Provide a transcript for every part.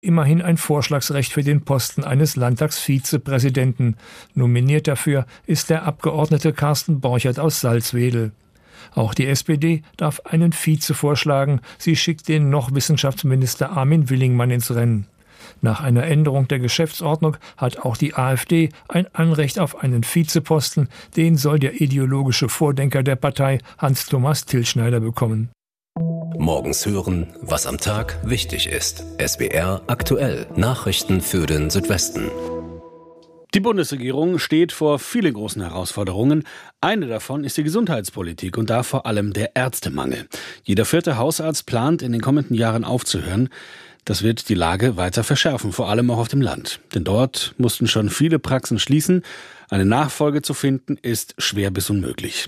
immerhin ein Vorschlagsrecht für den Posten eines Landtagsvizepräsidenten. Nominiert dafür ist der Abgeordnete Carsten Borchert aus Salzwedel. Auch die SPD darf einen Vize vorschlagen. Sie schickt den noch Wissenschaftsminister Armin Willingmann ins Rennen. Nach einer Änderung der Geschäftsordnung hat auch die AfD ein Anrecht auf einen Vizeposten. Den soll der ideologische Vordenker der Partei Hans-Thomas Tilschneider bekommen. Morgens hören, was am Tag wichtig ist. SWR aktuell. Nachrichten für den Südwesten. Die Bundesregierung steht vor vielen großen Herausforderungen. Eine davon ist die Gesundheitspolitik und da vor allem der Ärztemangel. Jeder 4. Hausarzt plant, in den kommenden Jahren aufzuhören. Das wird die Lage weiter verschärfen, vor allem auch auf dem Land. Denn dort mussten schon viele Praxen schließen. Eine Nachfolge zu finden, ist schwer bis unmöglich.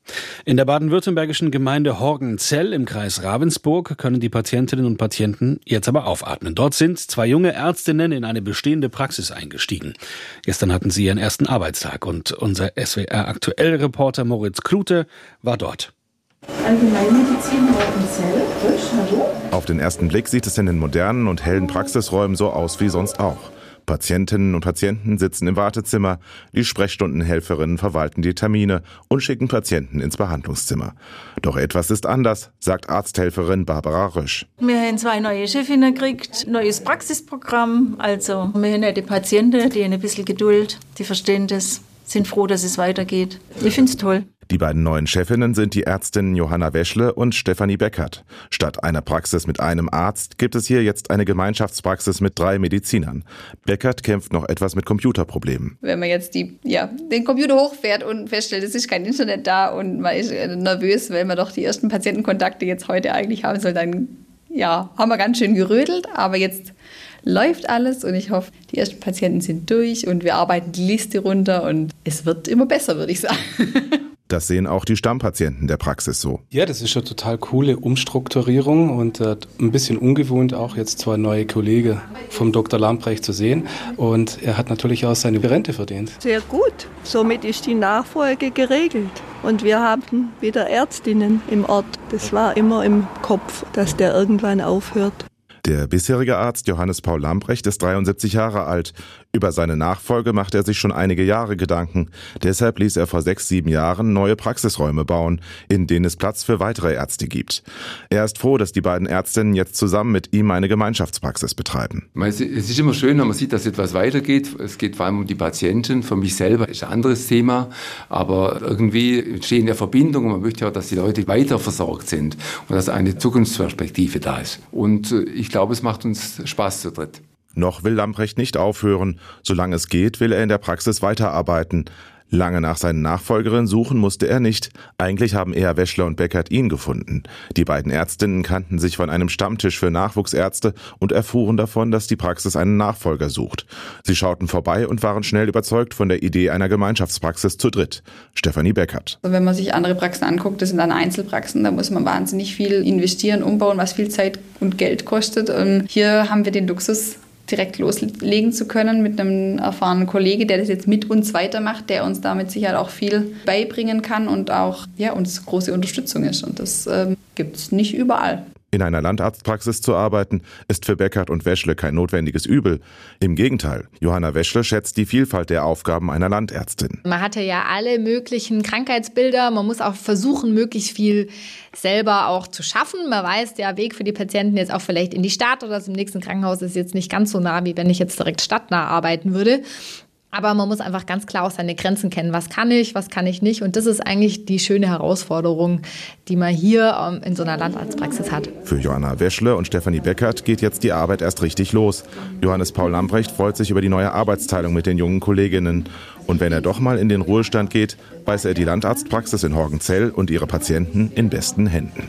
In der baden-württembergischen Gemeinde Horgenzell im Kreis Ravensburg können die Patientinnen und Patienten jetzt aber aufatmen. Dort sind 2 junge Ärztinnen in eine bestehende Praxis eingestiegen. Gestern hatten sie ihren ersten Arbeitstag und unser SWR-Aktuell-Reporter Moritz Klute war dort. Allgemeinmedizin Horgenzell. Hallo? Auf den ersten Blick sieht es in den modernen und hellen Praxisräumen so aus wie sonst auch. Patientinnen und Patienten sitzen im Wartezimmer, die Sprechstundenhelferinnen verwalten die Termine und schicken Patienten ins Behandlungszimmer. Doch etwas ist anders, sagt Arzthelferin Barbara Rösch. Wir haben 2 neue Chefinnen gekriegt, neues Praxisprogramm. Also wir haben die Patienten, die haben ein bisschen Geduld, die verstehen das, sind froh, dass es weitergeht. Ich finde es toll. Die beiden neuen Chefinnen sind die Ärztinnen Johanna Weschle und Stefanie Beckert. Statt einer Praxis mit einem Arzt gibt es hier jetzt eine Gemeinschaftspraxis mit 3 Medizinern. Beckert kämpft noch etwas mit Computerproblemen. Wenn man jetzt den Computer hochfährt und feststellt, es ist kein Internet da und man ist nervös, weil man doch die ersten Patientenkontakte jetzt heute eigentlich haben soll, dann haben wir ganz schön gerödelt. Aber jetzt läuft alles und ich hoffe, die ersten Patienten sind durch und wir arbeiten die Liste runter und es wird immer besser, würde ich sagen. Das sehen auch die Stammpatienten der Praxis so. Ja, das ist eine total coole Umstrukturierung und ein bisschen ungewohnt auch jetzt 2 neue Kollegen vom Dr. Lamprecht zu sehen. Und er hat natürlich auch seine Rente verdient. Sehr gut. Somit ist die Nachfolge geregelt. Und wir haben wieder Ärztinnen im Ort. Das war immer im Kopf, dass der irgendwann aufhört. Der bisherige Arzt Johannes Paul Lamprecht ist 73 Jahre alt. Über seine Nachfolge macht er sich schon einige Jahre Gedanken. Deshalb ließ er vor 6-7 Jahren neue Praxisräume bauen, in denen es Platz für weitere Ärzte gibt. Er ist froh, dass die beiden Ärztinnen jetzt zusammen mit ihm eine Gemeinschaftspraxis betreiben. Es ist immer schön, wenn man sieht, dass etwas weitergeht. Es geht vor allem um die Patienten. Für mich selber ist ein anderes Thema. Aber irgendwie entstehen ja Verbindungen und man möchte ja, dass die Leute weiter versorgt sind und dass eine Zukunftsperspektive da ist. Und ich glaube, es macht uns Spaß zu dritt. Noch will Lamprecht nicht aufhören. Solange es geht, will er in der Praxis weiterarbeiten. Lange nach seinen Nachfolgerinnen suchen musste er nicht. Eigentlich haben eher Weschle und Beckert ihn gefunden. Die beiden Ärztinnen kannten sich von einem Stammtisch für Nachwuchsärzte und erfuhren davon, dass die Praxis einen Nachfolger sucht. Sie schauten vorbei und waren schnell überzeugt von der Idee einer Gemeinschaftspraxis zu dritt. Stefanie Beckert. Also wenn man sich andere Praxen anguckt, das sind dann Einzelpraxen, da muss man wahnsinnig viel investieren, umbauen, was viel Zeit und Geld kostet. Und hier haben wir den Luxus, direkt loslegen zu können mit einem erfahrenen Kollege, der das jetzt mit uns weitermacht, der uns damit sicher auch viel beibringen kann und auch uns große Unterstützung ist. Und das gibt es nicht überall. In einer Landarztpraxis zu arbeiten, ist für Beckert und Weschle kein notwendiges Übel. Im Gegenteil, Johanna Weschle schätzt die Vielfalt der Aufgaben einer Landärztin. Man hatte ja alle möglichen Krankheitsbilder. Man muss auch versuchen, möglichst viel selber auch zu schaffen. Man weiß, der Weg für die Patienten jetzt auch vielleicht in die Stadt oder im nächsten Krankenhaus ist jetzt nicht ganz so nah, wie wenn ich jetzt direkt stadtnah arbeiten würde. Aber man muss einfach ganz klar auch seine Grenzen kennen. Was kann ich nicht? Und das ist eigentlich die schöne Herausforderung, die man hier in so einer Landarztpraxis hat. Für Johanna Weschle und Stefanie Beckert geht jetzt die Arbeit erst richtig los. Johannes Paul Lamprecht freut sich über die neue Arbeitsteilung mit den jungen Kolleginnen. Und wenn er doch mal in den Ruhestand geht, weiß er die Landarztpraxis in Horgenzell und ihre Patienten in besten Händen.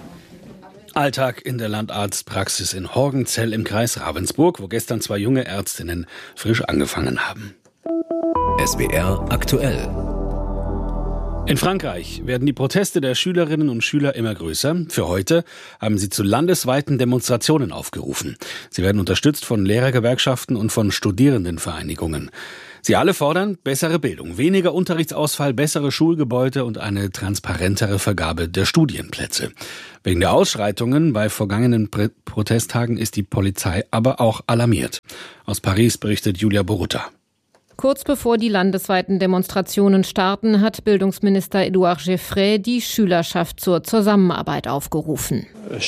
Alltag in der Landarztpraxis in Horgenzell im Kreis Ravensburg, wo gestern 2 junge Ärztinnen frisch angefangen haben. SWR aktuell. In Frankreich werden die Proteste der Schülerinnen und Schüler immer größer. Für heute haben sie zu landesweiten Demonstrationen aufgerufen. Sie werden unterstützt von Lehrergewerkschaften und von Studierendenvereinigungen. Sie alle fordern bessere Bildung, weniger Unterrichtsausfall, bessere Schulgebäude und eine transparentere Vergabe der Studienplätze. Wegen der Ausschreitungen bei vergangenen Protesttagen ist die Polizei aber auch alarmiert. Aus Paris berichtet Julia Borutta. Kurz bevor die landesweiten Demonstrationen starten, hat Bildungsminister Édouard Geoffrey die Schülerschaft zur Zusammenarbeit aufgerufen.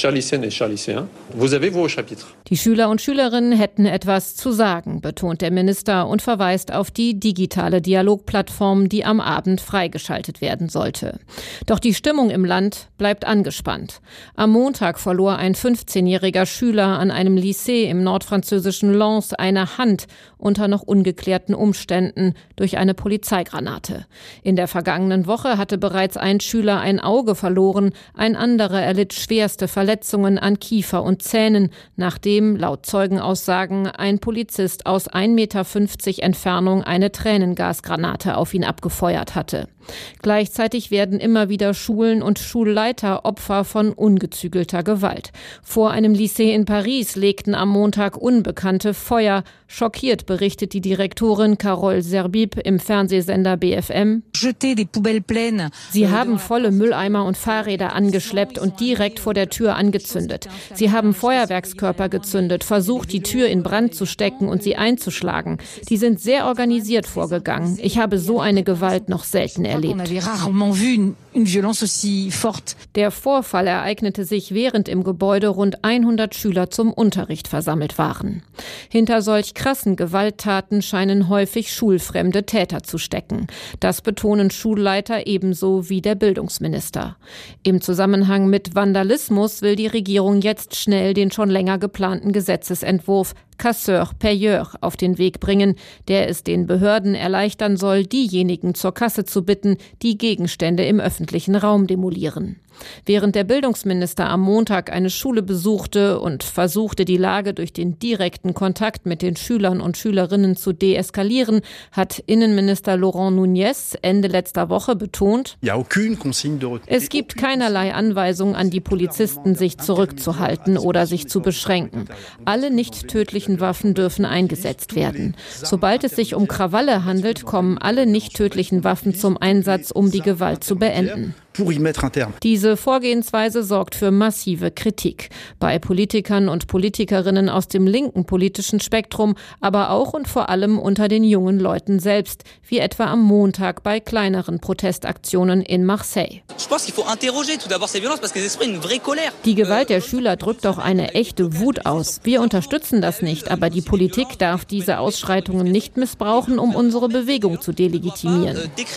Die Schüler und Schülerinnen hätten etwas zu sagen, betont der Minister und verweist auf die digitale Dialogplattform, die am Abend freigeschaltet werden sollte. Doch die Stimmung im Land bleibt angespannt. Am Montag verlor ein 15-jähriger Schüler an einem Lycée im nordfranzösischen Lens eine Hand unter noch ungeklärten Umständen durch eine Polizeigranate. In der vergangenen Woche hatte bereits ein Schüler ein Auge verloren, ein anderer erlitt schwerste Verletzungen an Kiefer und Zähnen, nachdem, laut Zeugenaussagen, ein Polizist aus 1,50 Meter Entfernung eine Tränengasgranate auf ihn abgefeuert hatte. Gleichzeitig werden immer wieder Schulen und Schulleiter Opfer von ungezügelter Gewalt. Vor einem Lycée in Paris legten am Montag Unbekannte Feuer. Schockiert berichtet die Direktorin Carole Zerbib im Fernsehsender BFM. Sie haben volle Mülleimer und Fahrräder angeschleppt und direkt vor der Tür angezündet. Sie haben Feuerwerkskörper gezündet, versucht, die Tür in Brand zu stecken und sie einzuschlagen. Die sind sehr organisiert vorgegangen. Ich habe so eine Gewalt noch selten erlebt. Der Vorfall ereignete sich, während im Gebäude rund 100 Schüler zum Unterricht versammelt waren. Hinter solch krassen Gewalttaten scheinen häufig schulfremde Täter zu stecken. Das betonen Schulleiter ebenso wie der Bildungsminister. Im Zusammenhang mit Vandalismus will die Regierung jetzt schnell den schon länger geplanten Gesetzesentwurf Casseur-Payeur auf den Weg bringen, der es den Behörden erleichtern soll, diejenigen zur Kasse zu bitten, die Gegenstände im öffentlichen Raum demolieren. Während der Bildungsminister am Montag eine Schule besuchte und versuchte, die Lage durch den direkten Kontakt mit den Schülern und Schülerinnen zu deeskalieren, hat Innenminister Laurent Nunez Ende letzter Woche betont, es gibt keinerlei Anweisung an die Polizisten, sich zurückzuhalten oder sich zu beschränken. Alle nicht tödlichen Waffen dürfen eingesetzt werden. Sobald es sich um Krawalle handelt, kommen alle nicht tödlichen Waffen zum Einsatz, um die Gewalt zu beenden. Diese Vorgehensweise sorgt für massive Kritik. Bei Politikern und Politikerinnen aus dem linken politischen Spektrum, aber auch und vor allem unter den jungen Leuten selbst, wie etwa am Montag bei kleineren Protestaktionen in Marseille. Die Gewalt der Schüler drückt doch eine echte Wut aus. Wir unterstützen das nicht, aber die Politik darf diese Ausschreitungen nicht missbrauchen, um unsere Bewegung zu delegitimieren.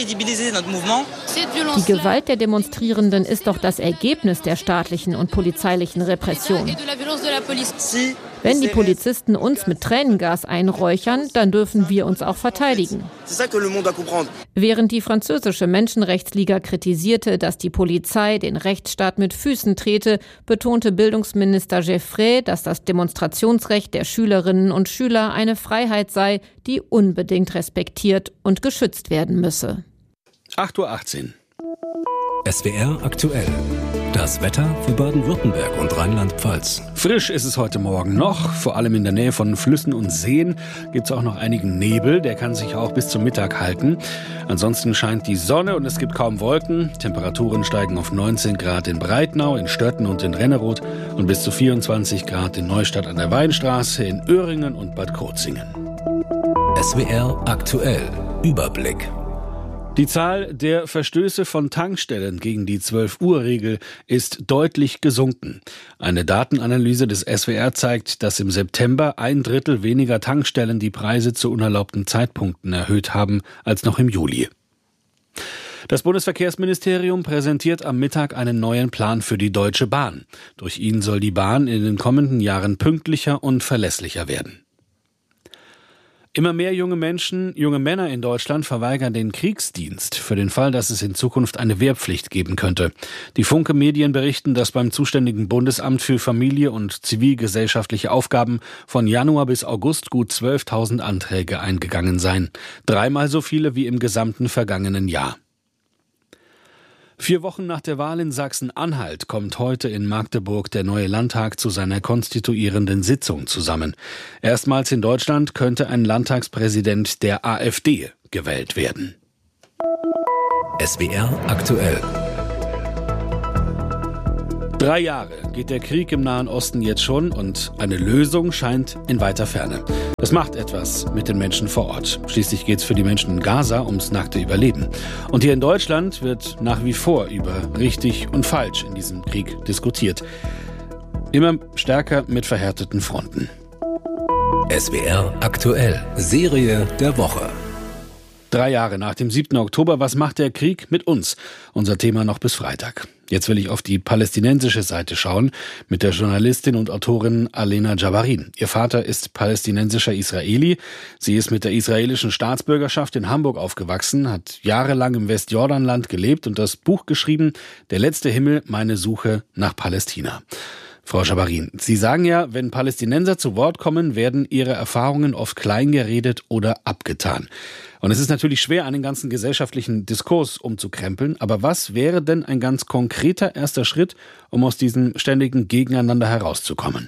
Die Gewalt der Demonstrierenden ist doch das Ergebnis der staatlichen und polizeilichen Repression. Wenn die Polizisten uns mit Tränengas einräuchern, dann dürfen wir uns auch verteidigen. Während die französische Menschenrechtsliga kritisierte, dass die Polizei den Rechtsstaat mit Füßen trete, betonte Bildungsminister Geoffrey, dass das Demonstrationsrecht der Schülerinnen und Schüler eine Freiheit sei, die unbedingt respektiert und geschützt werden müsse. 8:18 Uhr. SWR aktuell. Das Wetter für Baden-Württemberg und Rheinland-Pfalz. Frisch ist es heute Morgen noch. Vor allem in der Nähe von Flüssen und Seen gibt es auch noch einigen Nebel. Der kann sich auch bis zum Mittag halten. Ansonsten scheint die Sonne und es gibt kaum Wolken. Temperaturen steigen auf 19 Grad in Breitnau, in Stötten und in Renneroth und bis zu 24 Grad in Neustadt an der Weinstraße, in Öhringen und Bad Krozingen. SWR aktuell. Überblick. Die Zahl der Verstöße von Tankstellen gegen die 12-Uhr-Regel ist deutlich gesunken. Eine Datenanalyse des SWR zeigt, dass im September 1/3 weniger Tankstellen die Preise zu unerlaubten Zeitpunkten erhöht haben als noch im Juli. Das Bundesverkehrsministerium präsentiert am Mittag einen neuen Plan für die Deutsche Bahn. Durch ihn soll die Bahn in den kommenden Jahren pünktlicher und verlässlicher werden. Immer mehr junge Männer in Deutschland verweigern den Kriegsdienst für den Fall, dass es in Zukunft eine Wehrpflicht geben könnte. Die Funke-Medien berichten, dass beim zuständigen Bundesamt für Familie und zivilgesellschaftliche Aufgaben von Januar bis August gut 12.000 Anträge eingegangen seien. 3-mal so viele wie im gesamten vergangenen Jahr. 4 Wochen nach der Wahl in Sachsen-Anhalt kommt heute in Magdeburg der neue Landtag zu seiner konstituierenden Sitzung zusammen. Erstmals in Deutschland könnte ein Landtagspräsident der AfD gewählt werden. SWR aktuell. 3 Jahre geht der Krieg im Nahen Osten jetzt schon und eine Lösung scheint in weiter Ferne. Das macht etwas mit den Menschen vor Ort. Schließlich geht es für die Menschen in Gaza ums nackte Überleben. Und hier in Deutschland wird nach wie vor über richtig und falsch in diesem Krieg diskutiert. Immer stärker mit verhärteten Fronten. SWR aktuell. Serie der Woche. 3 Jahre nach dem 7. Oktober, was macht der Krieg mit uns? Unser Thema noch bis Freitag. Jetzt will ich auf die palästinensische Seite schauen mit der Journalistin und Autorin Alena Jabarin. Ihr Vater ist palästinensischer Israeli. Sie ist mit der israelischen Staatsbürgerschaft in Hamburg aufgewachsen, hat jahrelang im Westjordanland gelebt und das Buch geschrieben, Der letzte Himmel, meine Suche nach Palästina. Frau Jabarin, Sie sagen ja, wenn Palästinenser zu Wort kommen, werden ihre Erfahrungen oft kleingeredet oder abgetan. Und es ist natürlich schwer, einen ganzen gesellschaftlichen Diskurs umzukrempeln. Aber was wäre denn ein ganz konkreter erster Schritt, um aus diesem ständigen Gegeneinander herauszukommen?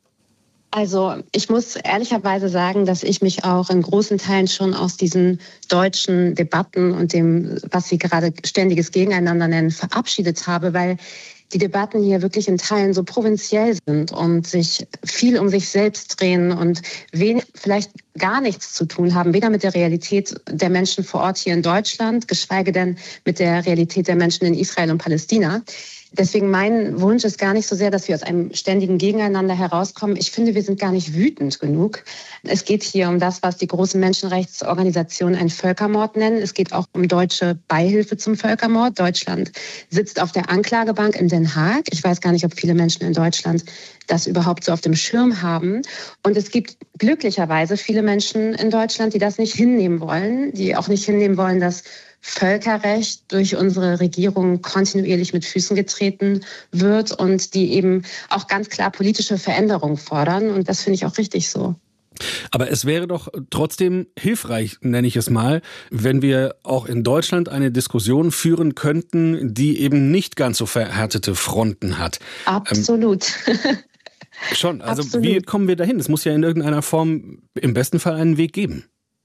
Also ich muss ehrlicherweise sagen, dass ich mich auch in großen Teilen schon aus diesen deutschen Debatten und dem, was Sie gerade ständiges Gegeneinander nennen, verabschiedet habe, weil die Debatten hier wirklich in Teilen so provinziell sind und sich viel um sich selbst drehen und wenig, vielleicht gar nichts zu tun haben, weder mit der Realität der Menschen vor Ort hier in Deutschland, geschweige denn mit der Realität der Menschen in Israel und Palästina. Deswegen mein Wunsch ist gar nicht so sehr, dass wir aus einem ständigen Gegeneinander herauskommen. Ich finde, wir sind gar nicht wütend genug. Es geht hier um das, was die großen Menschenrechtsorganisationen einen Völkermord nennen. Es geht auch um deutsche Beihilfe zum Völkermord. Deutschland sitzt auf der Anklagebank in Den Haag. Ich weiß gar nicht, ob viele Menschen in Deutschland das überhaupt so auf dem Schirm haben. Und es gibt glücklicherweise viele Menschen in Deutschland, die das nicht hinnehmen wollen, die auch nicht hinnehmen wollen, dass Völkerrecht durch unsere Regierung kontinuierlich mit Füßen getreten wird und die eben auch ganz klar politische Veränderungen fordern. Und das finde ich auch richtig so. Aber es wäre doch trotzdem hilfreich, nenne ich es mal, wenn wir auch in Deutschland eine Diskussion führen könnten, die eben nicht ganz so verhärtete Fronten hat. Absolut. Schon, also Absolut. Wie kommen wir dahin? Es muss ja in irgendeiner Form im besten Fall einen Weg geben.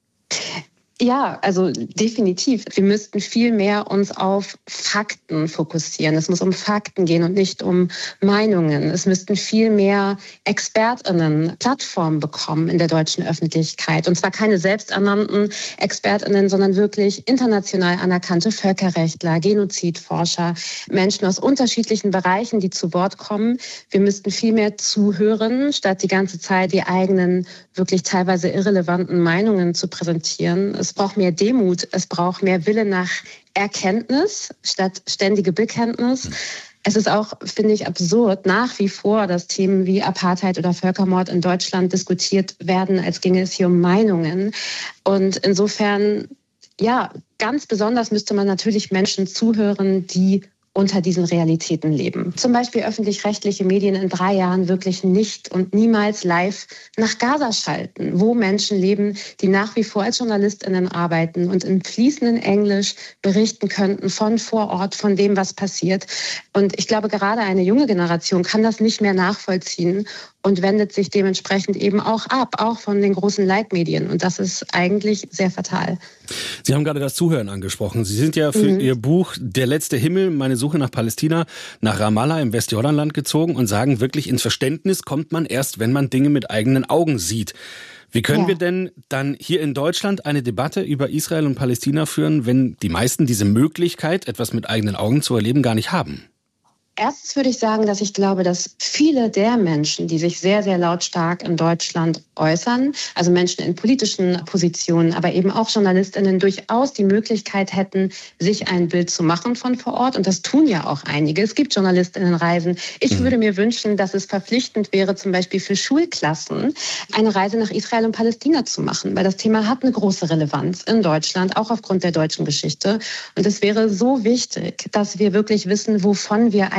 Ja, also definitiv. Wir müssten viel mehr uns auf Fakten fokussieren. Es muss um Fakten gehen und nicht um Meinungen. Es müssten viel mehr ExpertInnen Plattformen bekommen in der deutschen Öffentlichkeit. Und zwar keine selbsternannten ExpertInnen, sondern wirklich international anerkannte Völkerrechtler, Genozidforscher, Menschen aus unterschiedlichen Bereichen, die zu Wort kommen. Wir müssten viel mehr zuhören, statt die ganze Zeit die eigenen, wirklich teilweise irrelevanten Meinungen zu präsentieren. Es braucht mehr Demut, es braucht mehr Wille nach Erkenntnis statt ständige Bekenntnis. Es ist auch, finde ich, absurd, nach wie vor, dass Themen wie Apartheid oder Völkermord in Deutschland diskutiert werden, als ginge es hier um Meinungen. Und insofern, ja, ganz besonders müsste man natürlich Menschen zuhören, die unter diesen Realitäten leben. Zum Beispiel öffentlich-rechtliche Medien in 3 Jahren wirklich nicht und niemals live nach Gaza schalten, wo Menschen leben, die nach wie vor als JournalistInnen arbeiten und in fließendem Englisch berichten könnten von vor Ort, von dem, was passiert. Und ich glaube, gerade eine junge Generation kann das nicht mehr nachvollziehen und wendet sich dementsprechend eben auch ab, auch von den großen Leitmedien. Und das ist eigentlich sehr fatal. Sie haben gerade das Zuhören angesprochen. Sie sind ja für Ihr Buch Der letzte Himmel, meine Suche nach Palästina, nach Ramallah im Westjordanland gezogen und sagen, wirklich ins Verständnis kommt man erst, wenn man Dinge mit eigenen Augen sieht. Wie können wir denn dann hier in Deutschland eine Debatte über Israel und Palästina führen, wenn die meisten diese Möglichkeit, etwas mit eigenen Augen zu erleben, gar nicht haben? Erstens würde ich sagen, dass ich glaube, dass viele der Menschen, die sich sehr, sehr lautstark in Deutschland äußern, also Menschen in politischen Positionen, aber eben auch JournalistInnen, durchaus die Möglichkeit hätten, sich ein Bild zu machen von vor Ort. Und das tun ja auch einige. Es gibt JournalistInnenreisen. Ich würde mir wünschen, dass es verpflichtend wäre, zum Beispiel für Schulklassen eine Reise nach Israel und Palästina zu machen, weil das Thema hat eine große Relevanz in Deutschland, auch aufgrund der deutschen Geschichte. Und es wäre so wichtig, dass wir wirklich wissen, wovon wir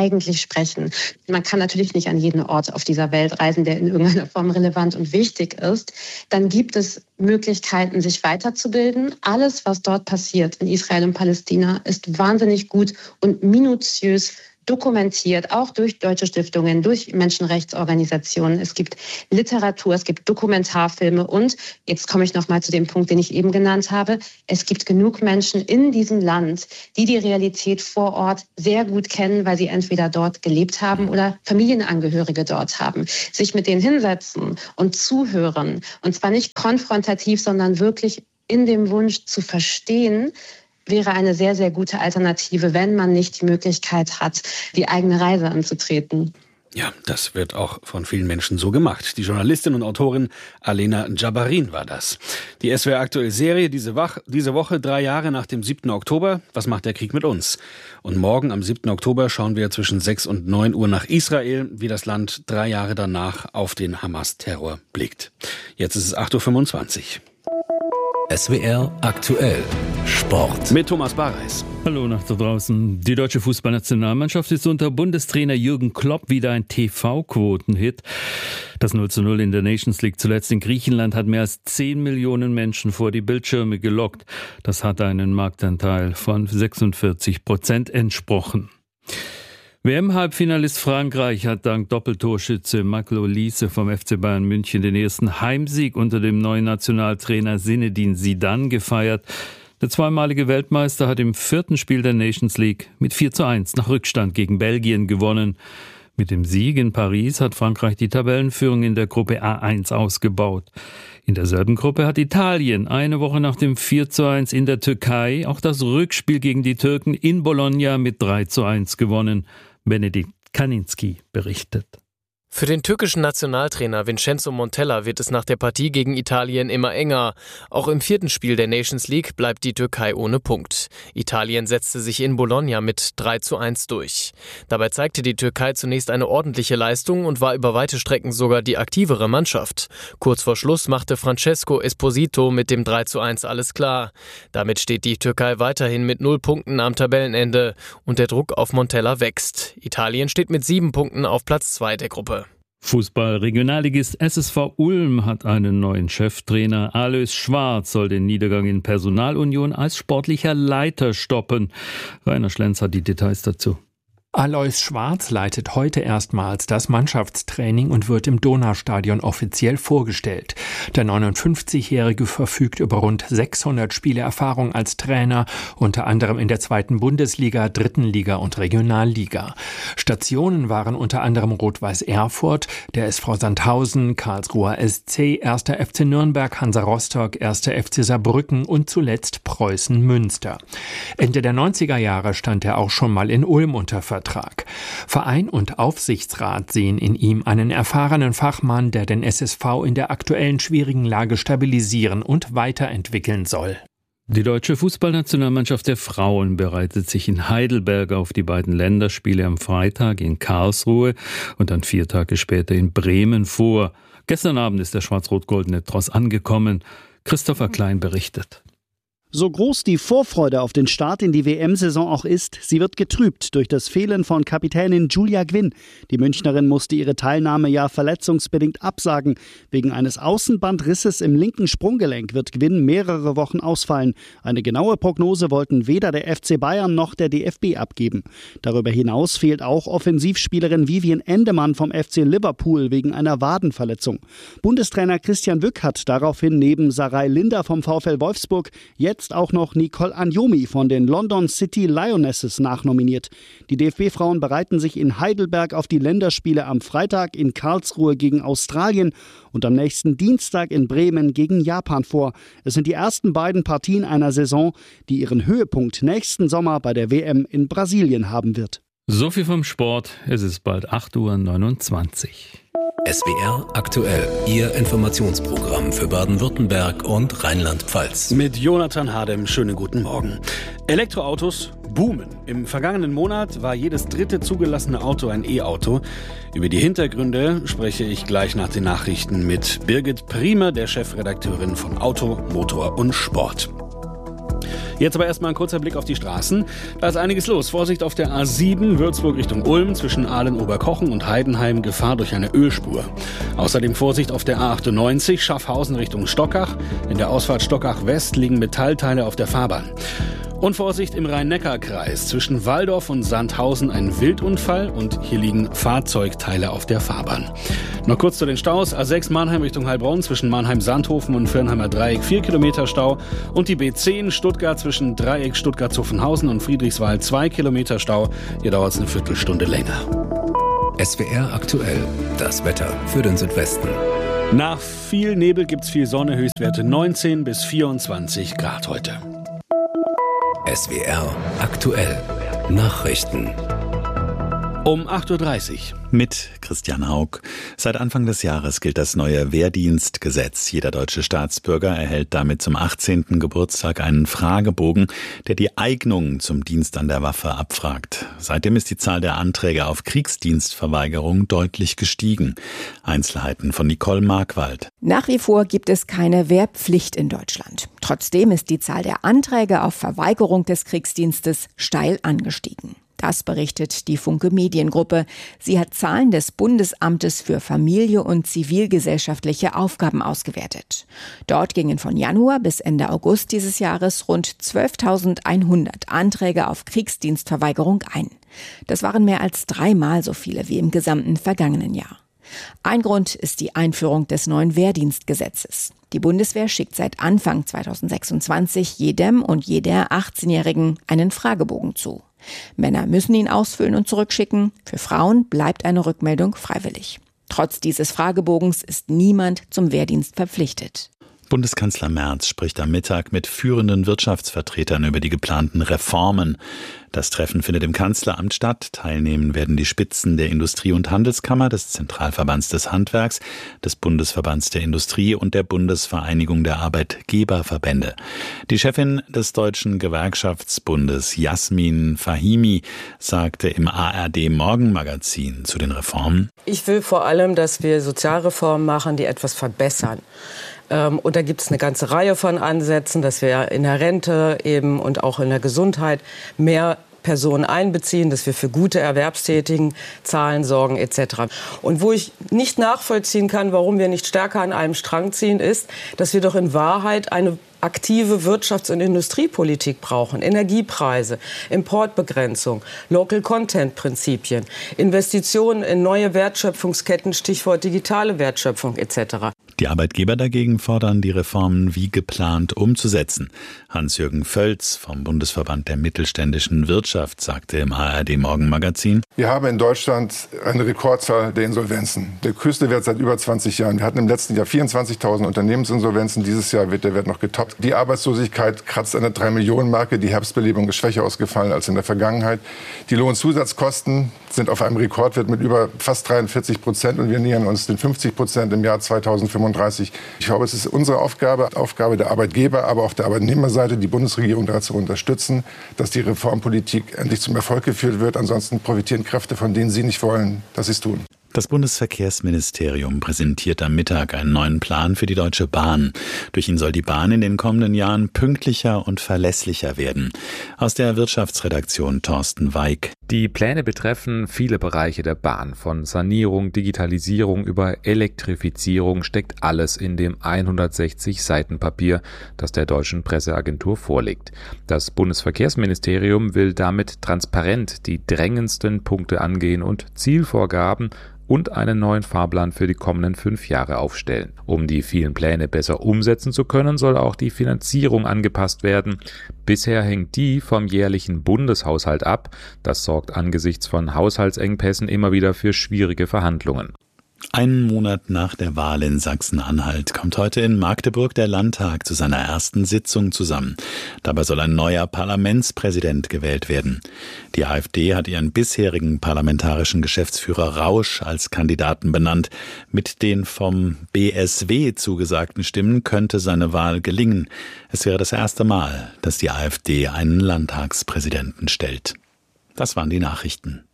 eigentlich sprechen. Man kann natürlich nicht an jeden Ort auf dieser Welt reisen, der in irgendeiner Form relevant und wichtig ist. Dann gibt es Möglichkeiten, sich weiterzubilden. Alles, was dort passiert in Israel und Palästina, ist wahnsinnig gut und minutiös dokumentiert, auch durch deutsche Stiftungen, durch Menschenrechtsorganisationen. Es gibt Literatur, es gibt Dokumentarfilme und, jetzt komme ich nochmal zu dem Punkt, den ich eben genannt habe, es gibt genug Menschen in diesem Land, die die Realität vor Ort sehr gut kennen, weil sie entweder dort gelebt haben oder Familienangehörige dort haben. Sich mit denen hinsetzen und zuhören, und zwar nicht konfrontativ, sondern wirklich in dem Wunsch zu verstehen, wäre eine sehr, sehr gute Alternative, wenn man nicht die Möglichkeit hat, die eigene Reise anzutreten. Ja, das wird auch von vielen Menschen so gemacht. Die Journalistin und Autorin Alena Djabarin war das. Die SWR aktuell Serie diese Woche 3 Jahre nach dem 7. Oktober. Was macht der Krieg mit uns? Und morgen am 7. Oktober schauen wir zwischen 6 und 9 Uhr nach Israel, wie das Land 3 Jahre danach auf den Hamas-Terror blickt. Jetzt ist es 8.25 Uhr. SWR aktuell Sport. Mit Thomas Bareis. Hallo nach da draußen. Die deutsche Fußballnationalmannschaft ist unter Bundestrainer Jürgen Klopp wieder ein TV-Quoten-Hit. Das 0:0 in der Nations League zuletzt in Griechenland hat mehr als 10 Millionen Menschen vor die Bildschirme gelockt. Das hat einen Marktanteil von 46% entsprochen. WM-Halbfinalist Frankreich hat dank Doppeltorschütze Michael Olise vom FC Bayern München den ersten Heimsieg unter dem neuen Nationaltrainer Zinedine Zidane gefeiert. Der zweimalige Weltmeister hat im 4. Spiel der Nations League mit 4:1 nach Rückstand gegen Belgien gewonnen. Mit dem Sieg in Paris hat Frankreich die Tabellenführung in der Gruppe A1 ausgebaut. In derselben Gruppe hat Italien eine Woche nach dem 4:1 in der Türkei auch das Rückspiel gegen die Türken in Bologna mit 3:1 gewonnen. Benedikt Kaninski berichtet. Für den türkischen Nationaltrainer Vincenzo Montella wird es nach der Partie gegen Italien immer enger. Auch im 4. Spiel der Nations League bleibt die Türkei ohne Punkt. Italien setzte sich in Bologna mit 3:1 durch. Dabei zeigte die Türkei zunächst eine ordentliche Leistung und war über weite Strecken sogar die aktivere Mannschaft. Kurz vor Schluss machte Francesco Esposito mit dem 3:1 alles klar. Damit steht die Türkei weiterhin mit 0 Punkten am Tabellenende und der Druck auf Montella wächst. Italien steht mit 7 Punkten auf Platz 2 der Gruppe. Fußball-Regionalligist SSV Ulm hat einen neuen Cheftrainer. Alois Schwarz soll den Niedergang in Personalunion als sportlicher Leiter stoppen. Rainer Schlenz hat die Details dazu. Alois Schwarz leitet heute erstmals das Mannschaftstraining und wird im Donaustadion offiziell vorgestellt. Der 59-Jährige verfügt über rund 600 Spiele Erfahrung als Trainer, unter anderem in der 2. Bundesliga, 3. Liga und Regionalliga. Stationen waren unter anderem Rot-Weiß Erfurt, der SV Sandhausen, Karlsruher SC, 1. FC Nürnberg, Hansa Rostock, 1. FC Saarbrücken und zuletzt Preußen Münster. Ende der 90er Jahre stand er auch schon mal in Ulm unter Vertrag. Verein und Aufsichtsrat sehen in ihm einen erfahrenen Fachmann, der den SSV in der aktuellen schwierigen Lage stabilisieren und weiterentwickeln soll. Die deutsche Fußballnationalmannschaft der Frauen bereitet sich in Heidelberg auf die beiden Länderspiele am Freitag in Karlsruhe und dann 4 Tage später in Bremen vor. Gestern Abend ist der schwarz-rot-goldene Tross angekommen. Christopher Klein berichtet. So groß die Vorfreude auf den Start in die WM-Saison auch ist, sie wird getrübt durch das Fehlen von Kapitänin Julia Gwynn. Die Münchnerin musste ihre Teilnahme ja verletzungsbedingt absagen. Wegen eines Außenbandrisses im linken Sprunggelenk wird Gwynn mehrere Wochen ausfallen. Eine genaue Prognose wollten weder der FC Bayern noch der DFB abgeben. Darüber hinaus fehlt auch Offensivspielerin Vivian Endemann vom FC Liverpool wegen einer Wadenverletzung. Bundestrainer Christian Wück hat daraufhin neben Sarai Linder vom VfL Wolfsburg jetzt auch noch Nicole Anjomi von den London City Lionesses nachnominiert. Die DFB-Frauen bereiten sich in Heidelberg auf die Länderspiele am Freitag, in Karlsruhe gegen Australien und am nächsten Dienstag in Bremen gegen Japan vor. Es sind die ersten beiden Partien einer Saison, die ihren Höhepunkt nächsten Sommer bei der WM in Brasilien haben wird. So viel vom Sport. Es ist bald 8:29 Uhr. SWR aktuell, Ihr Informationsprogramm für Baden-Württemberg und Rheinland-Pfalz. Mit Jonathan Hadem, schönen guten Morgen. Elektroautos boomen. Im vergangenen Monat war jedes 3. zugelassene Auto ein E-Auto. Über die Hintergründe spreche ich gleich nach den Nachrichten mit Birgit Priemer, der Chefredakteurin von Auto, Motor und Sport. Jetzt aber erstmal ein kurzer Blick auf die Straßen. Da ist einiges los. Vorsicht auf der A7 Würzburg Richtung Ulm zwischen Aalen-Oberkochen und Heidenheim, Gefahr durch eine Ölspur. Außerdem Vorsicht auf der A98 Schaffhausen Richtung Stockach. In der Ausfahrt Stockach West liegen Metallteile auf der Fahrbahn. Und Vorsicht im Rhein-Neckar-Kreis. Zwischen Walldorf und Sandhausen ein Wildunfall und hier liegen Fahrzeugteile auf der Fahrbahn. Noch kurz zu den Staus. A6 Mannheim Richtung Heilbronn zwischen Mannheim-Sandhofen und Firnheimer Dreieck 4 Kilometer Stau. Und die B10 Stuttgart zwischen Dreieck Stuttgart-Zuffenhausen und Friedrichswald 2 Kilometer Stau. Hier dauert es eine Viertelstunde länger. SWR aktuell. Das Wetter für den Südwesten. Nach viel Nebel gibt's viel Sonne. Höchstwerte 19 bis 24 Grad heute. SWR aktuell. Nachrichten. Um 8.30 Uhr. Mit Christian Haug. Seit Anfang des Jahres gilt das neue Wehrdienstgesetz. Jeder deutsche Staatsbürger erhält damit zum 18. Geburtstag einen Fragebogen, der die Eignung zum Dienst an der Waffe abfragt. Seitdem ist die Zahl der Anträge auf Kriegsdienstverweigerung deutlich gestiegen. Einzelheiten von Nicole Markwald. Nach wie vor gibt es keine Wehrpflicht in Deutschland. Trotzdem ist die Zahl der Anträge auf Verweigerung des Kriegsdienstes steil angestiegen. Das berichtet die Funke Mediengruppe. Sie hat Zahlen des Bundesamtes für Familie und zivilgesellschaftliche Aufgaben ausgewertet. Dort gingen von Januar bis Ende August dieses Jahres rund 12.100 Anträge auf Kriegsdienstverweigerung ein. Das waren mehr als 3-mal so viele wie im gesamten vergangenen Jahr. Ein Grund ist die Einführung des neuen Wehrdienstgesetzes. Die Bundeswehr schickt seit Anfang 2026 jedem und jeder 18-Jährigen einen Fragebogen zu. Männer müssen ihn ausfüllen und zurückschicken. Für Frauen bleibt eine Rückmeldung freiwillig. Trotz dieses Fragebogens ist niemand zum Wehrdienst verpflichtet. Bundeskanzler Merz spricht am Mittag mit führenden Wirtschaftsvertretern über die geplanten Reformen. Das Treffen findet im Kanzleramt statt. Teilnehmen werden die Spitzen der Industrie- und Handelskammer, des Zentralverbands des Handwerks, des Bundesverbands der Industrie und der Bundesvereinigung der Arbeitgeberverbände. Die Chefin des Deutschen Gewerkschaftsbundes, Jasmin Fahimi, sagte im ARD Morgenmagazin zu den Reformen: Ich will vor allem, dass wir Sozialreformen machen, die etwas verbessern. Und da gibt es eine ganze Reihe von Ansätzen, dass wir in der Rente eben und auch in der Gesundheit mehr Personen einbeziehen, dass wir für gute Erwerbstätigen Zahlen sorgen etc. Und wo ich nicht nachvollziehen kann, warum wir nicht stärker an einem Strang ziehen, ist, dass wir doch in Wahrheit eine aktive Wirtschafts- und Industriepolitik brauchen. Energiepreise, Importbegrenzung, Local-Content-Prinzipien, Investitionen in neue Wertschöpfungsketten, Stichwort digitale Wertschöpfung etc. Die Arbeitgeber dagegen fordern, die Reformen wie geplant umzusetzen. Hans-Jürgen Völz vom Bundesverband der mittelständischen Wirtschaft sagte im ARD Morgenmagazin: Wir haben in Deutschland eine Rekordzahl der Insolvenzen. Der höchste Wert seit über 20 Jahren. Wir hatten im letzten Jahr 24.000 Unternehmensinsolvenzen. Dieses Jahr wird der Wert noch getoppt. Die Arbeitslosigkeit kratzt an der 3-Millionen-Marke. Die Herbstbelebung ist schwächer ausgefallen als in der Vergangenheit. Die Lohnzusatzkosten sind auf einem Rekordwert mit über fast 43% und wir nähern uns den 50% im Jahr 2035. Ich glaube, es ist unsere Aufgabe der Arbeitgeber, aber auch der Arbeitnehmerseite, die Bundesregierung dazu unterstützen, dass die Reformpolitik endlich zum Erfolg geführt wird. Ansonsten profitieren Kräfte, von denen sie nicht wollen, dass sie es tun. Das Bundesverkehrsministerium präsentiert am Mittag einen neuen Plan für die Deutsche Bahn. Durch ihn soll die Bahn in den kommenden Jahren pünktlicher und verlässlicher werden. Aus der Wirtschaftsredaktion Thorsten Weig. Die Pläne betreffen viele Bereiche der Bahn. Von Sanierung, Digitalisierung über Elektrifizierung steckt alles in dem 160 Seiten Papier, das der deutschen Presseagentur vorliegt. Das Bundesverkehrsministerium will damit transparent die drängendsten Punkte angehen und Zielvorgaben und einen neuen Fahrplan für die kommenden 5 Jahre aufstellen. Um die vielen Pläne besser umsetzen zu können, soll auch die Finanzierung angepasst werden. Bisher hängt die vom jährlichen Bundeshaushalt ab. Das sorgt angesichts von Haushaltsengpässen immer wieder für schwierige Verhandlungen. Einen Monat nach der Wahl in Sachsen-Anhalt kommt heute in Magdeburg der Landtag zu seiner ersten Sitzung zusammen. Dabei soll ein neuer Parlamentspräsident gewählt werden. Die AfD hat ihren bisherigen parlamentarischen Geschäftsführer Rausch als Kandidaten benannt. Mit den vom BSW zugesagten Stimmen könnte seine Wahl gelingen. Es wäre das erste Mal, dass die AfD einen Landtagspräsidenten stellt. Das waren die Nachrichten.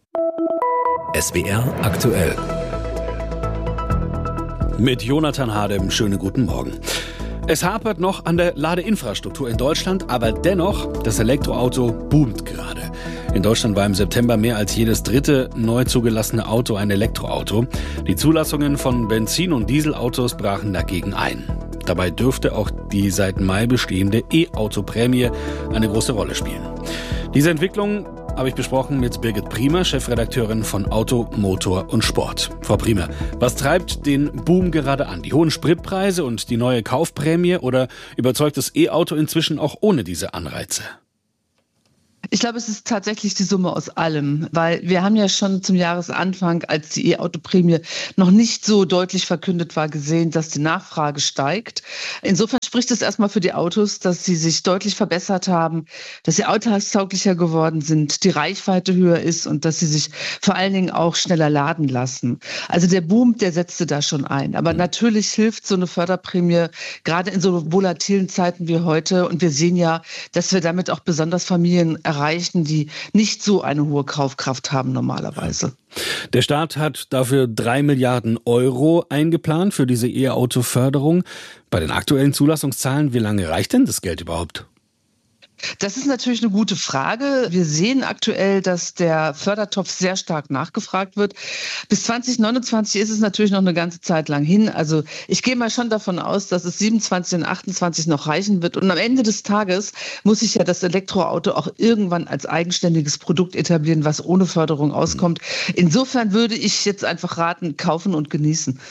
SWR aktuell. Mit Jonathan Hadem, schönen guten Morgen. Es hapert noch an der Ladeinfrastruktur in Deutschland, aber dennoch, das Elektroauto boomt gerade. In Deutschland war im September mehr als jedes dritte neu zugelassene Auto ein Elektroauto. Die Zulassungen von Benzin- und Dieselautos brachen dagegen ein. Dabei dürfte auch die seit Mai bestehende E-Auto-Prämie eine große Rolle spielen. Diese Entwicklung habe ich besprochen mit Birgit Priemer, Chefredakteurin von Auto, Motor und Sport. Frau Priemer, was treibt den Boom gerade an? Die hohen Spritpreise und die neue Kaufprämie oder überzeugt das E-Auto inzwischen auch ohne diese Anreize? Ich glaube, es ist tatsächlich die Summe aus allem, weil wir haben ja schon zum Jahresanfang, als die E-Auto-Prämie noch nicht so deutlich verkündet war, gesehen, dass die Nachfrage steigt. Insofern spricht es erstmal für die Autos, dass sie sich deutlich verbessert haben, dass sie alltagstauglicher geworden sind, die Reichweite höher ist und dass sie sich vor allen Dingen auch schneller laden lassen. Also der Boom, der setzte da schon ein. Aber natürlich hilft so eine Förderprämie gerade in so volatilen Zeiten wie heute. Und wir sehen ja, dass wir damit auch besonders Familien erreichen, die nicht so eine hohe Kaufkraft haben normalerweise. Der Staat hat dafür 3 Milliarden Euro eingeplant für diese E-Auto-Förderung. Bei den aktuellen Zulassungszahlen, wie lange reicht denn das Geld überhaupt? Das ist natürlich eine gute Frage. Wir sehen aktuell, dass der Fördertopf sehr stark nachgefragt wird. Bis 2029 ist es natürlich noch eine ganze Zeit lang hin. Also ich gehe mal schon davon aus, dass es 27 und 28 noch reichen wird. Und am Ende des Tages muss sich ja das Elektroauto auch irgendwann als eigenständiges Produkt etablieren, was ohne Förderung auskommt. Insofern würde ich jetzt einfach raten, kaufen und genießen.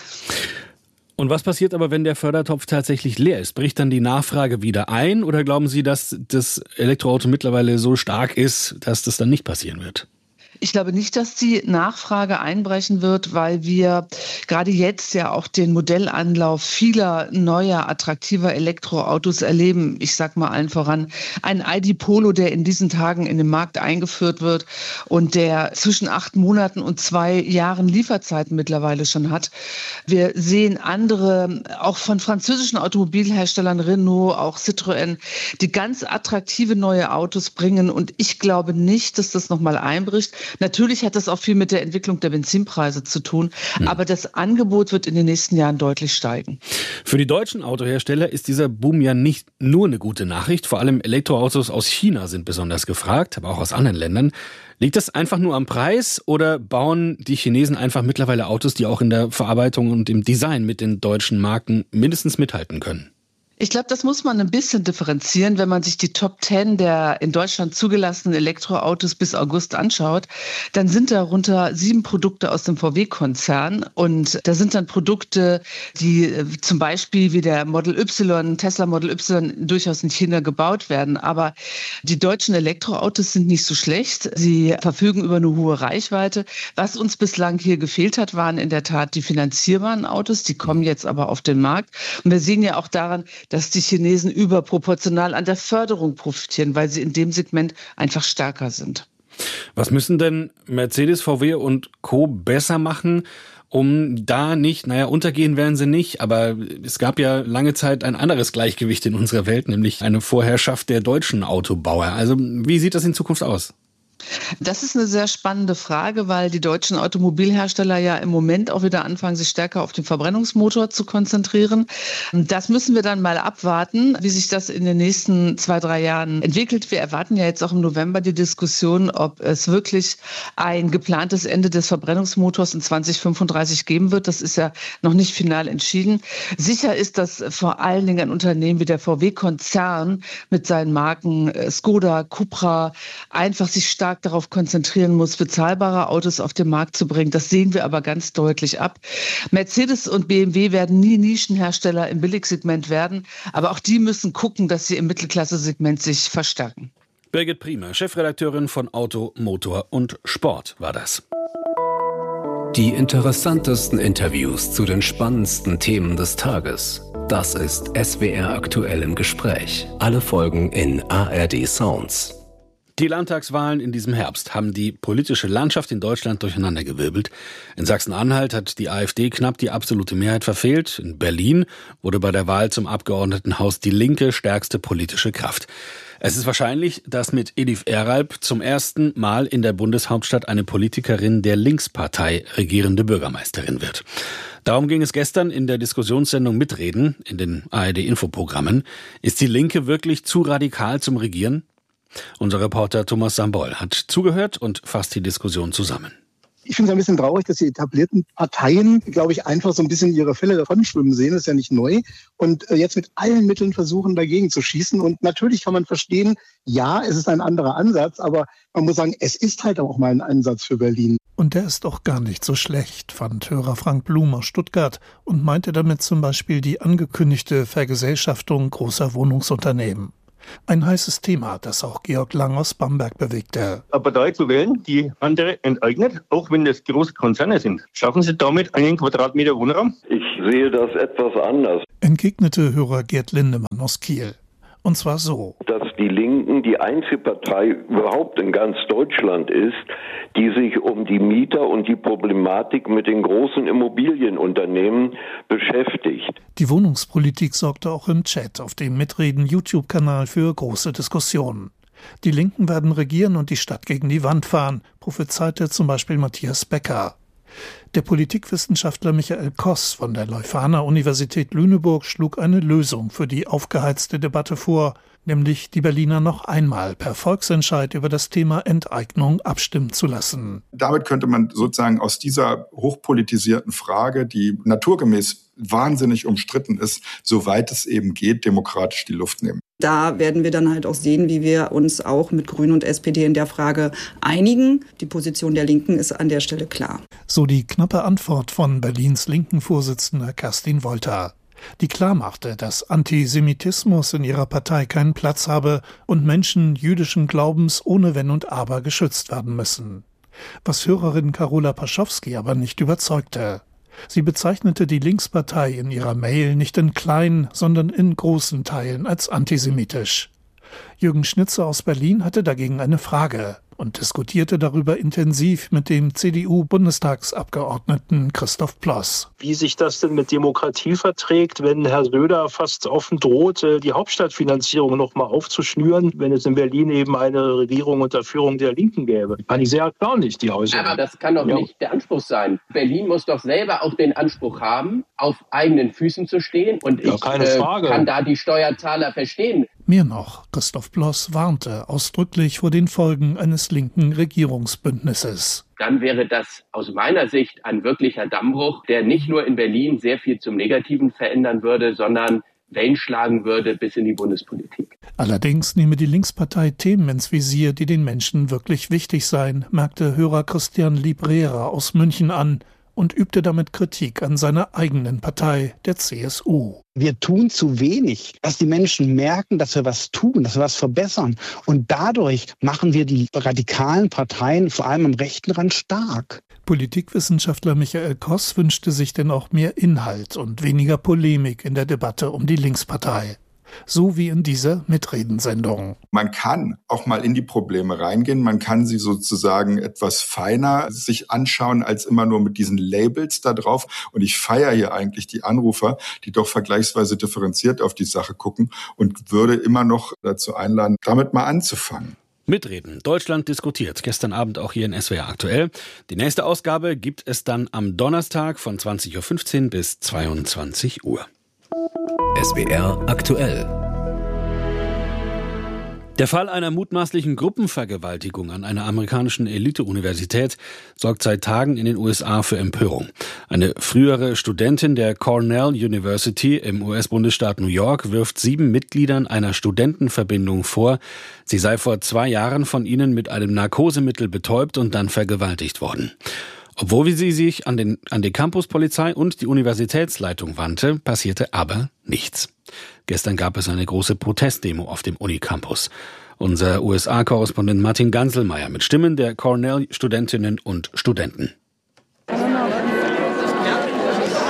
Und was passiert aber, wenn der Fördertopf tatsächlich leer ist? Bricht dann die Nachfrage wieder ein oder glauben Sie, dass das Elektroauto mittlerweile so stark ist, dass das dann nicht passieren wird? Ich glaube nicht, dass die Nachfrage einbrechen wird, weil wir gerade jetzt ja auch den Modellanlauf vieler neuer, attraktiver Elektroautos erleben. Ich sag mal allen voran ein ID Polo, der in diesen Tagen in den Markt eingeführt wird und der zwischen 8 Monaten und 2 Jahren Lieferzeiten mittlerweile schon hat. Wir sehen andere, auch von französischen Automobilherstellern, Renault, auch Citroën, die ganz attraktive neue Autos bringen. Und ich glaube nicht, dass das nochmal einbricht. Natürlich hat das auch viel mit der Entwicklung der Benzinpreise zu tun, aber das Angebot wird in den nächsten Jahren deutlich steigen. Für die deutschen Autohersteller ist dieser Boom ja nicht nur eine gute Nachricht. Vor allem Elektroautos aus China sind besonders gefragt, aber auch aus anderen Ländern. Liegt das einfach nur am Preis oder bauen die Chinesen einfach mittlerweile Autos, die auch in der Verarbeitung und im Design mit den deutschen Marken mindestens mithalten können? Ich glaube, das muss man ein bisschen differenzieren, wenn man sich die Top 10 der in Deutschland zugelassenen Elektroautos bis August anschaut. Dann sind darunter 7 Produkte aus dem VW-Konzern und da sind dann Produkte, die zum Beispiel wie der Model Y, Tesla Model Y durchaus in China gebaut werden. Aber die deutschen Elektroautos sind nicht so schlecht. Sie verfügen über eine hohe Reichweite. Was uns bislang hier gefehlt hat, waren in der Tat die finanzierbaren Autos. Die kommen jetzt aber auf den Markt. Und wir sehen ja auch daran, dass die Chinesen überproportional an der Förderung profitieren, weil sie in dem Segment einfach stärker sind. Was müssen denn Mercedes, VW und Co. besser machen, um da nicht, untergehen werden sie nicht, aber es gab ja lange Zeit ein anderes Gleichgewicht in unserer Welt, nämlich eine Vorherrschaft der deutschen Autobauer. Also wie sieht das in Zukunft aus? Das ist eine sehr spannende Frage, weil die deutschen Automobilhersteller ja im Moment auch wieder anfangen, sich stärker auf den Verbrennungsmotor zu konzentrieren. Das müssen wir dann mal abwarten, wie sich das in den nächsten 2-3 Jahren entwickelt. Wir erwarten ja jetzt auch im November die Diskussion, ob es wirklich ein geplantes Ende des Verbrennungsmotors in 2035 geben wird. Das ist ja noch nicht final entschieden. Sicher ist, dass vor allen Dingen ein Unternehmen wie der VW-Konzern mit seinen Marken Skoda, Cupra einfach sich stark darauf konzentrieren muss, bezahlbare Autos auf den Markt zu bringen. Das sehen wir aber ganz deutlich ab. Mercedes und BMW werden nie Nischenhersteller im Billigsegment werden, aber auch die müssen gucken, dass sie im Mittelklasse-Segment sich verstärken. Birgit Priemer, Chefredakteurin von Auto, Motor und Sport war das. Die interessantesten Interviews zu den spannendsten Themen des Tages. Das ist SWR aktuell im Gespräch. Alle Folgen in ARD Sounds. Die Landtagswahlen in diesem Herbst haben die politische Landschaft in Deutschland durcheinandergewirbelt. In Sachsen-Anhalt hat die AfD knapp die absolute Mehrheit verfehlt. In Berlin wurde bei der Wahl zum Abgeordnetenhaus die Linke stärkste politische Kraft. Es ist wahrscheinlich, dass mit Edith Eralb zum ersten Mal in der Bundeshauptstadt eine Politikerin der Linkspartei regierende Bürgermeisterin wird. Darum ging es gestern in der Diskussionssendung Mitreden in den ARD-Infoprogrammen. Ist die Linke wirklich zu radikal zum Regieren? Unser Reporter Thomas Sambol hat zugehört und fasst die Diskussion zusammen. Ich finde es ein bisschen traurig, dass die etablierten Parteien, glaube ich, einfach so ein bisschen ihre Fälle davon schwimmen sehen. Das ist ja nicht neu. Und jetzt mit allen Mitteln versuchen, dagegen zu schießen. Und natürlich kann man verstehen, ja, es ist ein anderer Ansatz. Aber man muss sagen, es ist halt auch mal ein Ansatz für Berlin. Und der ist doch gar nicht so schlecht, fand Hörer Frank Blum aus Stuttgart und meinte damit zum Beispiel die angekündigte Vergesellschaftung großer Wohnungsunternehmen. Ein heißes Thema, das auch Georg Lang aus Bamberg bewegte. Eine Partei zu wählen, die andere enteignet, auch wenn das große Konzerne sind. Schaffen Sie damit einen Quadratmeter Wohnraum? Ich sehe das etwas anders. Entgegnete Hörer Gerd Lindemann aus Kiel. Und zwar so: Dass die Linken die einzige Partei überhaupt in ganz Deutschland ist, die sich um die Mieter und die Problematik mit den großen Immobilienunternehmen beschäftigt. Die Wohnungspolitik sorgte auch im Chat auf dem Mitreden-YouTube-Kanal für große Diskussionen. Die Linken werden regieren und die Stadt gegen die Wand fahren, prophezeite zum Beispiel Matthias Becker. Der Politikwissenschaftler Michael Koss von der Leuphana-Universität Lüneburg schlug eine Lösung für die aufgeheizte Debatte vor, nämlich die Berliner noch einmal per Volksentscheid über das Thema Enteignung abstimmen zu lassen. Damit könnte man sozusagen aus dieser hochpolitisierten Frage, die naturgemäß wahnsinnig umstritten ist, soweit es eben geht, demokratisch die Luft nehmen. Da werden wir dann halt auch sehen, wie wir uns auch mit Grünen und SPD in der Frage einigen. Die Position der Linken ist an der Stelle klar. So die knappe Antwort von Berlins Linken-Vorsitzender Kerstin Wolter, die klarmachte, dass Antisemitismus in ihrer Partei keinen Platz habe und Menschen jüdischen Glaubens ohne Wenn und Aber geschützt werden müssen. Was Hörerin Carola Paschowski aber nicht überzeugte. Sie bezeichnete die Linkspartei in ihrer Mail nicht in kleinen, sondern in großen Teilen als antisemitisch. Jürgen Schnitzer aus Berlin hatte dagegen eine Frage und diskutierte darüber intensiv mit dem CDU-Bundestagsabgeordneten Christoph Ploss. Wie sich das denn mit Demokratie verträgt, wenn Herr Söder fast offen droht, die Hauptstadtfinanzierung noch mal aufzuschnüren, wenn es in Berlin eben eine Regierung unter Führung der Linken gäbe. Fand ich sehr erstaunlich, die Äußerung. Aber das kann doch nicht der Anspruch sein. Berlin muss doch selber auch den Anspruch haben, auf eigenen Füßen zu stehen. Und ich kann da die Steuerzahler verstehen. Mehr noch, Christoph Ploss warnte ausdrücklich vor den Folgen eines linken Regierungsbündnisses. Dann wäre das aus meiner Sicht ein wirklicher Dammbruch, der nicht nur in Berlin sehr viel zum Negativen verändern würde, sondern Wellen schlagen würde bis in die Bundespolitik. Allerdings nehme die Linkspartei Themen ins Visier, die den Menschen wirklich wichtig seien, merkte Hörer Christian Librera aus München an und übte damit Kritik an seiner eigenen Partei, der CSU. Wir tun zu wenig, dass die Menschen merken, dass wir was tun, dass wir was verbessern. Und dadurch machen wir die radikalen Parteien, vor allem am rechten Rand, stark. Politikwissenschaftler Michael Koss wünschte sich denn auch mehr Inhalt und weniger Polemik in der Debatte um die Linkspartei. So wie in dieser Mitredensendung. Man kann auch mal in die Probleme reingehen. Man kann sie sozusagen etwas feiner sich anschauen, als immer nur mit diesen Labels da drauf. Und ich feiere hier eigentlich die Anrufer, die doch vergleichsweise differenziert auf die Sache gucken und würde immer noch dazu einladen, damit mal anzufangen. Mitreden. Deutschland diskutiert. Gestern Abend auch hier in SWR aktuell. Die nächste Ausgabe gibt es dann am Donnerstag von 20.15 Uhr bis 22 Uhr. SWR aktuell. Der Fall einer mutmaßlichen Gruppenvergewaltigung an einer amerikanischen Elite-Universität sorgt seit Tagen in den USA für Empörung. Eine frühere Studentin der Cornell University im US-Bundesstaat New York wirft 7 Mitgliedern einer Studentenverbindung vor, sie sei vor 2 Jahren von ihnen mit einem Narkosemittel betäubt und dann vergewaltigt worden. Obwohl sie sich an die Campuspolizei und die Universitätsleitung wandte, passierte aber nichts. Gestern gab es eine große Protestdemo auf dem Unicampus. Unser USA-Korrespondent Martin Ganselmeier mit Stimmen der Cornell-Studentinnen und Studenten.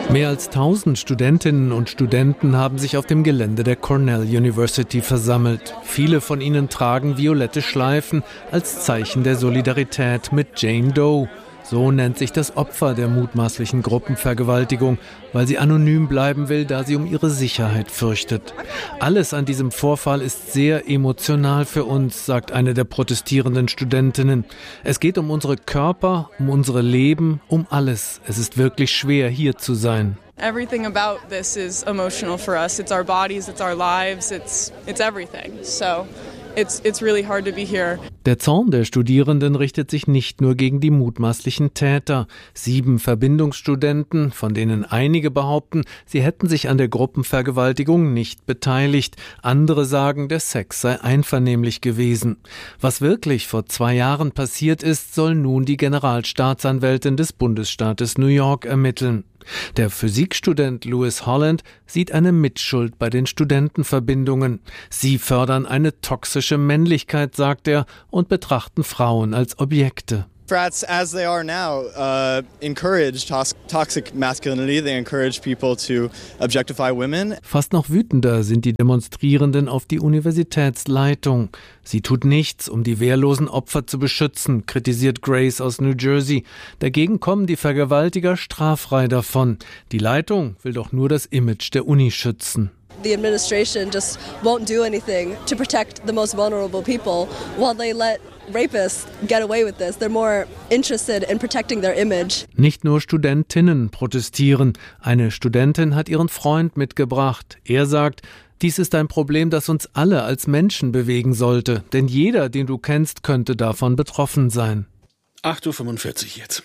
Mehr als 1000 Studentinnen und Studenten haben sich auf dem Gelände der Cornell University versammelt. Viele von ihnen tragen violette Schleifen als Zeichen der Solidarität mit Jane Doe. So nennt sich das Opfer der mutmaßlichen Gruppenvergewaltigung, weil sie anonym bleiben will, da sie um ihre Sicherheit fürchtet. Alles an diesem Vorfall ist sehr emotional für uns, sagt eine der protestierenden Studentinnen. Es geht um unsere Körper, um unsere Leben, um alles. Es ist wirklich schwer, hier zu sein. Everything about this is emotional for us. It's our bodies, it's our lives, it's everything. So it's really hard to be here. Der Zorn der Studierenden richtet sich nicht nur gegen die mutmaßlichen Täter. 7 Verbindungsstudenten, von denen einige behaupten, sie hätten sich an der Gruppenvergewaltigung nicht beteiligt. Andere sagen, der Sex sei einvernehmlich gewesen. Was wirklich vor 2 Jahren passiert ist, soll nun die Generalstaatsanwältin des Bundesstaates New York ermitteln. Der Physikstudent Lewis Holland sieht eine Mitschuld bei den Studentenverbindungen. Sie fördern eine toxische Männlichkeit, sagt er, und betrachten Frauen als Objekte. Frats, as they are now, encourage toxic masculinity. They encourage people to objectify women. Fast noch wütender sind die Demonstrierenden auf die Universitätsleitung. Sie tut nichts, um die wehrlosen Opfer zu beschützen, kritisiert Grace aus New Jersey. Dagegen kommen die Vergewaltiger straffrei davon. Die Leitung will doch nur das Image der Uni schützen. The administration just won't do anything to protect the most vulnerable people while they let rapists get away with this. They're more interested in protecting their image. Nicht nur Studentinnen protestieren. Eine Studentin hat ihren Freund mitgebracht. Er sagt, dies ist ein Problem, das uns alle als Menschen bewegen sollte. Denn jeder, den du kennst, könnte davon betroffen sein. 8:45 Uhr jetzt.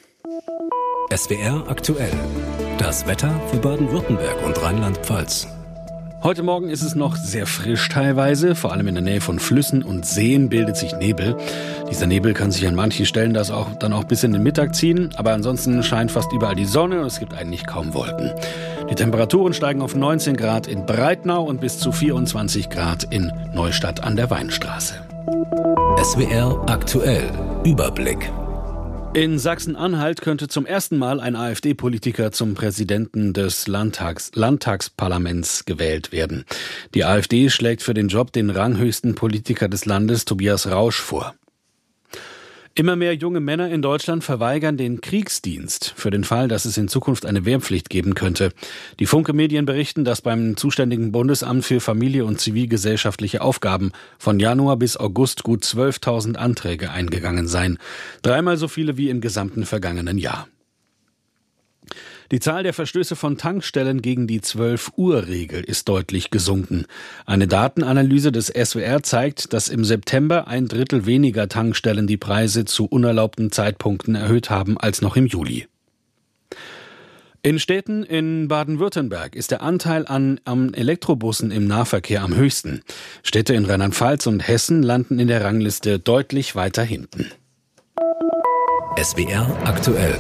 SWR aktuell. Das Wetter für Baden-Württemberg und Rheinland-Pfalz. Heute Morgen ist es noch sehr frisch teilweise, vor allem in der Nähe von Flüssen und Seen bildet sich Nebel. Dieser Nebel kann sich an manchen Stellen dann auch bis in den Mittag ziehen, aber ansonsten scheint fast überall die Sonne und es gibt eigentlich kaum Wolken. Die Temperaturen steigen auf 19 Grad in Breitnau und bis zu 24 Grad in Neustadt an der Weinstraße. SWR aktuell. Überblick. In Sachsen-Anhalt könnte zum ersten Mal ein AfD-Politiker zum Präsidenten des Landtagsparlaments gewählt werden. Die AfD schlägt für den Job den ranghöchsten Politiker des Landes, Tobias Rausch, vor. Immer mehr junge Männer in Deutschland verweigern den Kriegsdienst für den Fall, dass es in Zukunft eine Wehrpflicht geben könnte. Die Funke-Medien berichten, dass beim zuständigen Bundesamt für Familie und zivilgesellschaftliche Aufgaben von Januar bis August gut 12.000 Anträge eingegangen seien. 3-mal so viele wie im gesamten vergangenen Jahr. Die Zahl der Verstöße von Tankstellen gegen die 12-Uhr-Regel ist deutlich gesunken. Eine Datenanalyse des SWR zeigt, dass im September 1/3 weniger Tankstellen die Preise zu unerlaubten Zeitpunkten erhöht haben als noch im Juli. In Städten in Baden-Württemberg ist der Anteil an Elektrobussen im Nahverkehr am höchsten. Städte in Rheinland-Pfalz und Hessen landen in der Rangliste deutlich weiter hinten. SWR aktuell.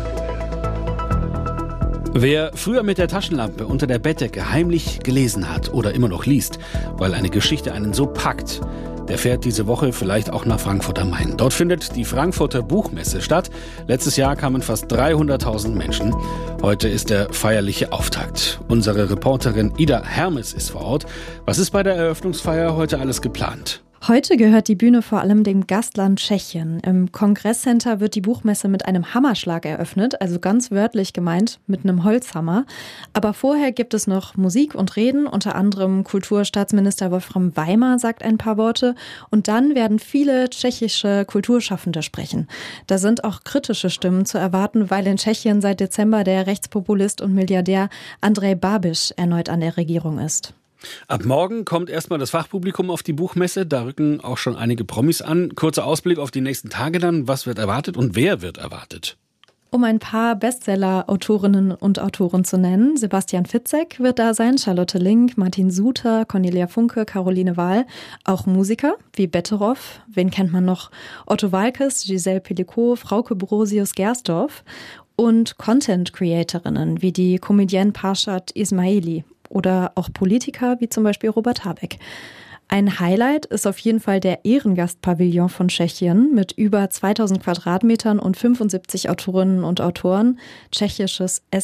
Wer früher mit der Taschenlampe unter der Bettdecke heimlich gelesen hat oder immer noch liest, weil eine Geschichte einen so packt, der fährt diese Woche vielleicht auch nach Frankfurt am Main. Dort findet die Frankfurter Buchmesse statt. Letztes Jahr kamen fast 300.000 Menschen. Heute ist der feierliche Auftakt. Unsere Reporterin Ida Hermes ist vor Ort. Was ist bei der Eröffnungsfeier heute alles geplant? Heute gehört die Bühne vor allem dem Gastland Tschechien. Im Kongresscenter wird die Buchmesse mit einem Hammerschlag eröffnet, also ganz wörtlich gemeint mit einem Holzhammer. Aber vorher gibt es noch Musik und Reden, unter anderem Kulturstaatsminister Wolfram Weimer sagt ein paar Worte und dann werden viele tschechische Kulturschaffende sprechen. Da sind auch kritische Stimmen zu erwarten, weil in Tschechien seit Dezember der Rechtspopulist und Milliardär Andrej Babiš erneut an der Regierung ist. Ab morgen kommt erstmal das Fachpublikum auf die Buchmesse. Da rücken auch schon einige Promis an. Kurzer Ausblick auf die nächsten Tage dann. Was wird erwartet und wer wird erwartet? Um ein paar Bestseller-Autorinnen und Autoren zu nennen. Sebastian Fitzek wird da sein, Charlotte Link, Martin Suter, Cornelia Funke, Caroline Wahl. Auch Musiker wie Betteroff, wen kennt man noch? Otto Waalkes, Giselle Pellicot, Frauke Brosius-Gersdorf. Und Content-Creatorinnen wie die Comedienne Parshad Ismaili. Oder auch Politiker wie zum Beispiel Robert Habeck. Ein Highlight ist auf jeden Fall der Ehrengastpavillon von Tschechien mit über 2000 Quadratmetern und 75 Autorinnen und Autoren. Tschechisches Essen,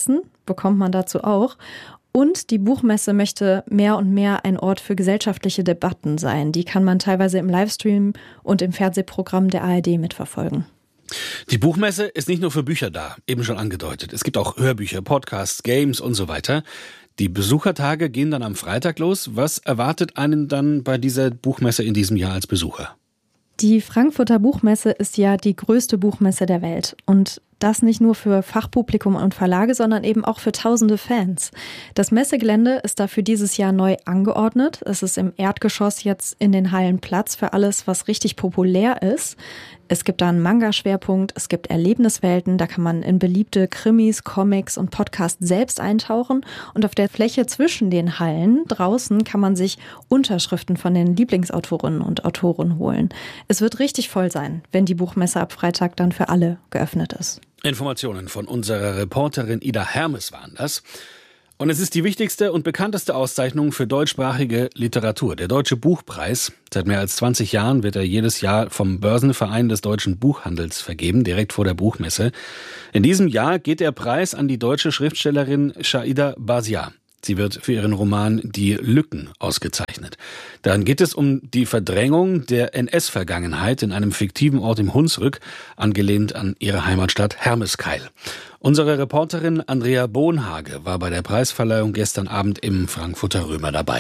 bekommt man dazu auch. Und die Buchmesse möchte mehr und mehr ein Ort für gesellschaftliche Debatten sein. Die kann man teilweise im Livestream und im Fernsehprogramm der ARD mitverfolgen. Die Buchmesse ist nicht nur für Bücher da, eben schon angedeutet. Es gibt auch Hörbücher, Podcasts, Games und so weiter. Die Besuchertage gehen dann am Freitag los. Was erwartet einen dann bei dieser Buchmesse in diesem Jahr als Besucher? Die Frankfurter Buchmesse ist ja die größte Buchmesse der Welt. Und das nicht nur für Fachpublikum und Verlage, sondern eben auch für tausende Fans. Das Messegelände ist dafür dieses Jahr neu angeordnet. Es ist im Erdgeschoss jetzt in den Hallen Platz für alles, was richtig populär ist. Es gibt da einen Manga-Schwerpunkt, es gibt Erlebniswelten, da kann man in beliebte Krimis, Comics und Podcasts selbst eintauchen. Und auf der Fläche zwischen den Hallen draußen kann man sich Unterschriften von den Lieblingsautorinnen und Autoren holen. Es wird richtig voll sein, wenn die Buchmesse ab Freitag dann für alle geöffnet ist. Informationen von unserer Reporterin Ida Hermes waren das. Und es ist die wichtigste und bekannteste Auszeichnung für deutschsprachige Literatur, der Deutsche Buchpreis. Seit mehr als 20 Jahren wird er jedes Jahr vom Börsenverein des deutschen Buchhandels vergeben, direkt vor der Buchmesse. In diesem Jahr geht der Preis an die deutsche Schriftstellerin Shaida Basia. Sie wird für ihren Roman Die Lücken ausgezeichnet. Darin geht es um die Verdrängung der NS-Vergangenheit in einem fiktiven Ort im Hunsrück, angelehnt an ihre Heimatstadt Hermeskeil. Unsere Reporterin Andrea Bohnhage war bei der Preisverleihung gestern Abend im Frankfurter Römer dabei.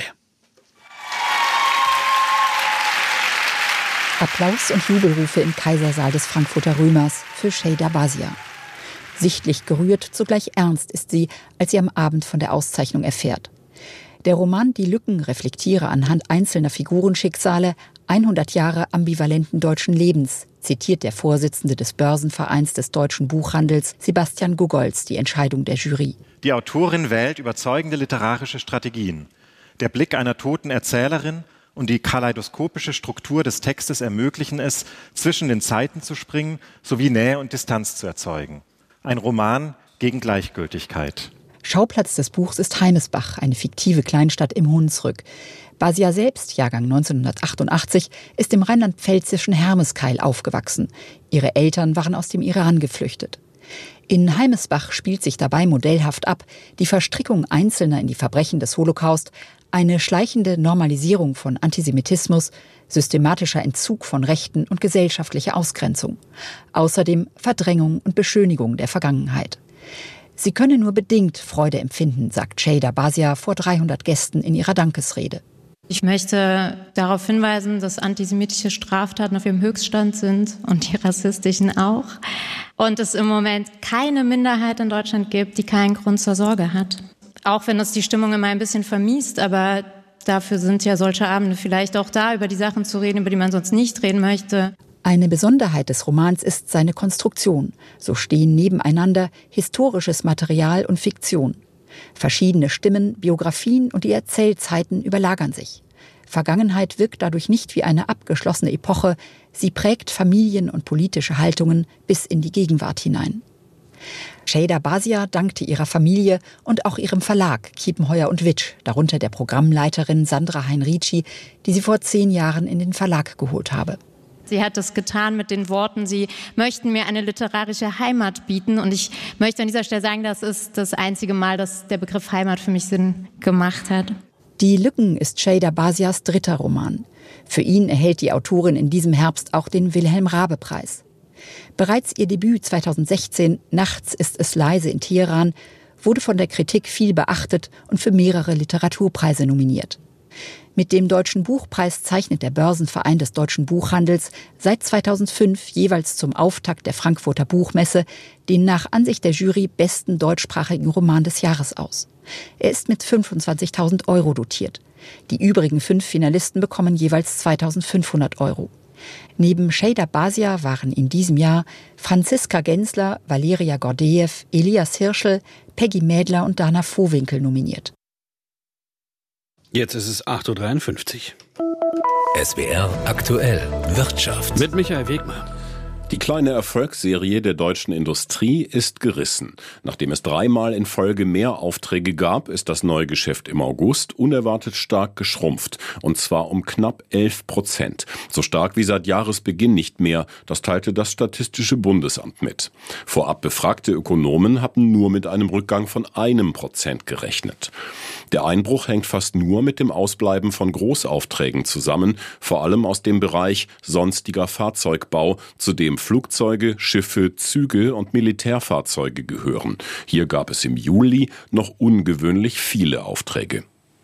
Applaus und Jubelrufe im Kaisersaal des Frankfurter Römers für Shaida Basia. Sichtlich gerührt, zugleich ernst ist sie, als sie am Abend von der Auszeichnung erfährt. Der Roman Die Lücken reflektiere anhand einzelner Figurenschicksale 100 Jahre ambivalenten deutschen Lebens, zitiert der Vorsitzende des Börsenvereins des deutschen Buchhandels, Sebastian Gugolz, die Entscheidung der Jury. Die Autorin wählt überzeugende literarische Strategien. Der Blick einer toten Erzählerin und die kaleidoskopische Struktur des Textes ermöglichen es, zwischen den Zeiten zu springen sowie Nähe und Distanz zu erzeugen. Ein Roman gegen Gleichgültigkeit. Schauplatz des Buchs ist Heimesbach, eine fiktive Kleinstadt im Hunsrück. Basia selbst, Jahrgang 1988, ist im rheinland-pfälzischen Hermeskeil aufgewachsen. Ihre Eltern waren aus dem Iran geflüchtet. In Heimesbach spielt sich dabei modellhaft ab die Verstrickung Einzelner in die Verbrechen des Holocaust, eine schleichende Normalisierung von Antisemitismus, systematischer Entzug von Rechten und gesellschaftliche Ausgrenzung. Außerdem Verdrängung und Beschönigung der Vergangenheit. Sie könne nur bedingt Freude empfinden, sagt Shaida Basia vor 300 Gästen in ihrer Dankesrede. Ich möchte darauf hinweisen, dass antisemitische Straftaten auf ihrem Höchststand sind und die rassistischen auch. Und es im Moment keine Minderheit in Deutschland gibt, die keinen Grund zur Sorge hat. Auch wenn das die Stimmung immer ein bisschen vermiest, aber dafür sind ja solche Abende vielleicht auch da, über die Sachen zu reden, über die man sonst nicht reden möchte. Eine Besonderheit des Romans ist seine Konstruktion. So stehen nebeneinander historisches Material und Fiktion. Verschiedene Stimmen, Biografien und die Erzählzeiten überlagern sich. Vergangenheit wirkt dadurch nicht wie eine abgeschlossene Epoche, sie prägt Familien und politische Haltungen bis in die Gegenwart hinein. Shaida Basia dankte ihrer Familie und auch ihrem Verlag Kiepenheuer & Witsch, darunter der Programmleiterin Sandra Heinrici, die sie vor 10 Jahren in den Verlag geholt habe. Sie hat das getan mit den Worten, sie möchten mir eine literarische Heimat bieten. Und ich möchte an dieser Stelle sagen, das ist das einzige Mal, dass der Begriff Heimat für mich Sinn gemacht hat. Die Lücken ist Shaida Basias 3. Roman. Für ihn erhält die Autorin in diesem Herbst auch den Wilhelm-Raabe-Preis. Bereits ihr Debüt 2016, Nachts ist es leise in Teheran, wurde von der Kritik viel beachtet und für mehrere Literaturpreise nominiert. Mit dem Deutschen Buchpreis zeichnet der Börsenverein des deutschen Buchhandels seit 2005 jeweils zum Auftakt der Frankfurter Buchmesse den nach Ansicht der Jury besten deutschsprachigen Roman des Jahres aus. Er ist mit 25.000 € dotiert. Die übrigen 5 Finalisten bekommen jeweils 2.500 €. Neben Shaida Basia waren in diesem Jahr Franziska Gensler, Valeria Gordejew, Elias Hirschel, Peggy Mädler und Dana Vohwinkel nominiert. Jetzt ist es 8.53 Uhr. SWR aktuell Wirtschaft. Mit Michael Wegmer. Die kleine Erfolgsserie der deutschen Industrie ist gerissen. Nachdem es 3-mal in Folge mehr Aufträge gab, ist das neue Geschäft im August unerwartet stark geschrumpft. Und zwar um knapp 11%. So stark wie seit Jahresbeginn nicht mehr. Das teilte das Statistische Bundesamt mit. Vorab befragte Ökonomen hatten nur mit einem Rückgang von 1% gerechnet. Der Einbruch hängt fast nur mit dem Ausbleiben von Großaufträgen zusammen, vor allem aus dem Bereich sonstiger Fahrzeugbau, zu dem Flugzeuge, Schiffe, Züge und Militärfahrzeuge gehören. Hier gab es im Juli noch ungewöhnlich viele Aufträge.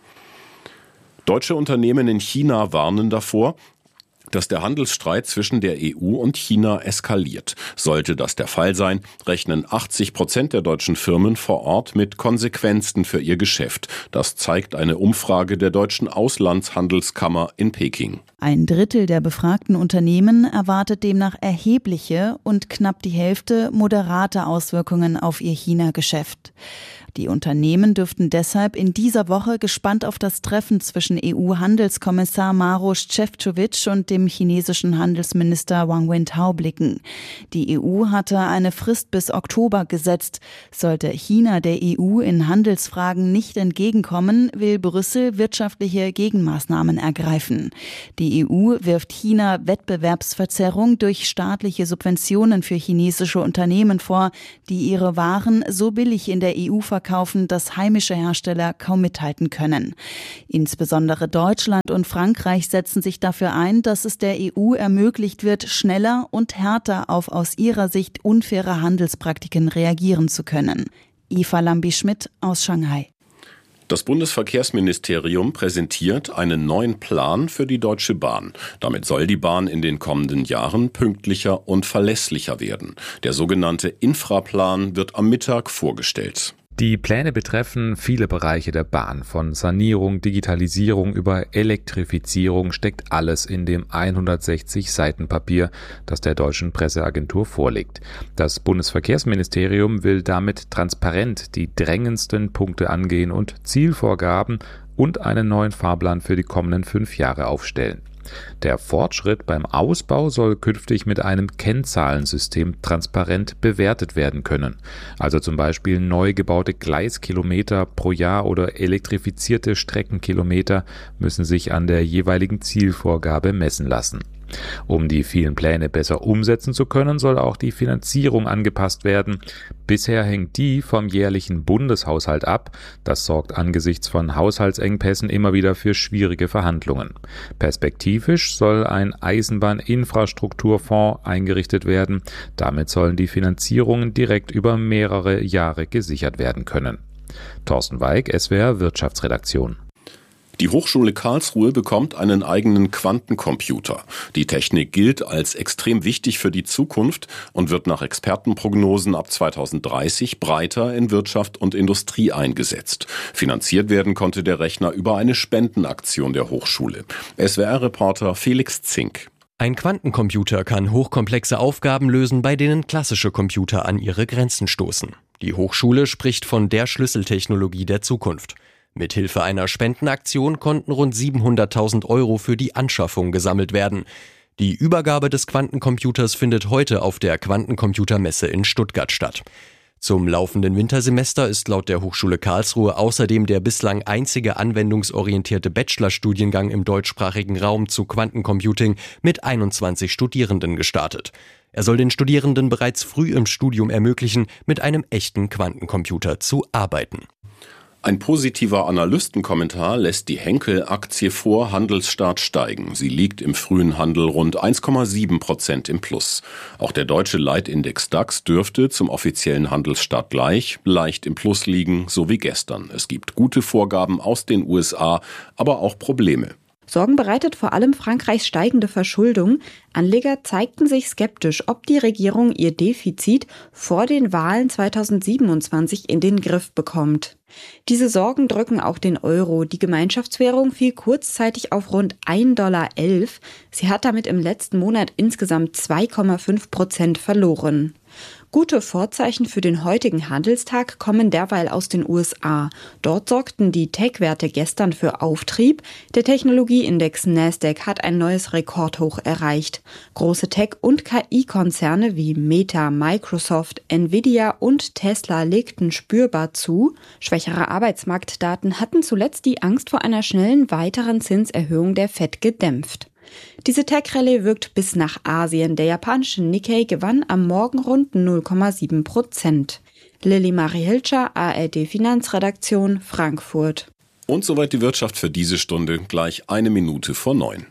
Deutsche Unternehmen in China warnen davor, dass der Handelsstreit zwischen der EU und China eskaliert. Sollte das der Fall sein, rechnen 80% der deutschen Firmen vor Ort mit Konsequenzen für ihr Geschäft. Das zeigt eine Umfrage der Deutschen Auslandshandelskammer in Peking. 1/3 der befragten Unternehmen erwartet demnach erhebliche und knapp die Hälfte moderate Auswirkungen auf ihr China-Geschäft. Die Unternehmen dürften deshalb in dieser Woche gespannt auf das Treffen zwischen EU-Handelskommissar Maroš Šefčovič und dem chinesischen Handelsminister Wang Wentao blicken. Die EU hatte eine Frist bis Oktober gesetzt. Sollte China der EU in Handelsfragen nicht entgegenkommen, will Brüssel wirtschaftliche Gegenmaßnahmen ergreifen. Die EU wirft China Wettbewerbsverzerrung durch staatliche Subventionen für chinesische Unternehmen vor, die ihre Waren so billig in der EU verkaufen, dass heimische Hersteller kaum mithalten können. Insbesondere Deutschland und Frankreich setzen sich dafür ein, dass es der EU ermöglicht wird, schneller und härter auf aus ihrer Sicht unfaire Handelspraktiken reagieren zu können. Eva Lambi-Schmidt aus Shanghai. Das Bundesverkehrsministerium präsentiert einen neuen Plan für die Deutsche Bahn. Damit soll die Bahn in den kommenden Jahren pünktlicher und verlässlicher werden. Der sogenannte Infraplan wird am Mittag vorgestellt. Die Pläne betreffen viele Bereiche der Bahn. Von Sanierung, Digitalisierung über Elektrifizierung steckt alles in dem 160 Seiten Papier, das der deutschen Presseagentur vorliegt. Das Bundesverkehrsministerium will damit transparent die drängendsten Punkte angehen und Zielvorgaben und einen neuen Fahrplan für die kommenden 5 Jahre aufstellen. Der Fortschritt beim Ausbau soll künftig mit einem Kennzahlensystem transparent bewertet werden können. Also zum Beispiel neu gebaute Gleiskilometer pro Jahr oder elektrifizierte Streckenkilometer müssen sich an der jeweiligen Zielvorgabe messen lassen. Um die vielen Pläne besser umsetzen zu können, soll auch die Finanzierung angepasst werden. Bisher hängt die vom jährlichen Bundeshaushalt ab. Das sorgt angesichts von Haushaltsengpässen immer wieder für schwierige Verhandlungen. Perspektivisch soll ein Eisenbahninfrastrukturfonds eingerichtet werden. Damit sollen die Finanzierungen direkt über mehrere Jahre gesichert werden können. Thorsten Weig, SWR Wirtschaftsredaktion. Die Hochschule Karlsruhe bekommt einen eigenen Quantencomputer. Die Technik gilt als extrem wichtig für die Zukunft und wird nach Expertenprognosen ab 2030 breiter in Wirtschaft und Industrie eingesetzt. Finanziert werden konnte der Rechner über eine Spendenaktion der Hochschule. SWR-Reporter Felix Zink. Ein Quantencomputer kann hochkomplexe Aufgaben lösen, bei denen klassische Computer an ihre Grenzen stoßen. Die Hochschule spricht von der Schlüsseltechnologie der Zukunft. Mithilfe einer Spendenaktion konnten rund 700.000 € für die Anschaffung gesammelt werden. Die Übergabe des Quantencomputers findet heute auf der Quantencomputermesse in Stuttgart statt. Zum laufenden Wintersemester ist laut der Hochschule Karlsruhe außerdem der bislang einzige anwendungsorientierte Bachelorstudiengang im deutschsprachigen Raum zu Quantencomputing mit 21 Studierenden gestartet. Er soll den Studierenden bereits früh im Studium ermöglichen, mit einem echten Quantencomputer zu arbeiten. Ein positiver Analystenkommentar lässt die Henkel-Aktie vor Handelsstart steigen. Sie liegt im frühen Handel rund 1,7% im Plus. Auch der deutsche Leitindex DAX dürfte zum offiziellen Handelsstart gleich leicht im Plus liegen, so wie gestern. Es gibt gute Vorgaben aus den USA, aber auch Probleme. Sorgen bereitet vor allem Frankreichs steigende Verschuldung. Anleger zeigten sich skeptisch, ob die Regierung ihr Defizit vor den Wahlen 2027 in den Griff bekommt. Diese Sorgen drücken auch den Euro. Die Gemeinschaftswährung fiel kurzzeitig auf rund $1,11. Sie hat damit im letzten Monat insgesamt 2,5% verloren. Gute Vorzeichen für den heutigen Handelstag kommen derweil aus den USA. Dort sorgten die Tech-Werte gestern für Auftrieb. Der Technologieindex Nasdaq hat ein neues Rekordhoch erreicht. Große Tech- und KI-Konzerne wie Meta, Microsoft, Nvidia und Tesla legten spürbar zu. Schwächere Arbeitsmarktdaten hatten zuletzt die Angst vor einer schnellen weiteren Zinserhöhung der FED gedämpft. Diese Tech-Rallye wirkt bis nach Asien. Der japanische Nikkei gewann am Morgen rund 0,7%. Lilly Marie Hilscher, ARD Finanzredaktion, Frankfurt. Und soweit die Wirtschaft für diese Stunde, gleich 9:01.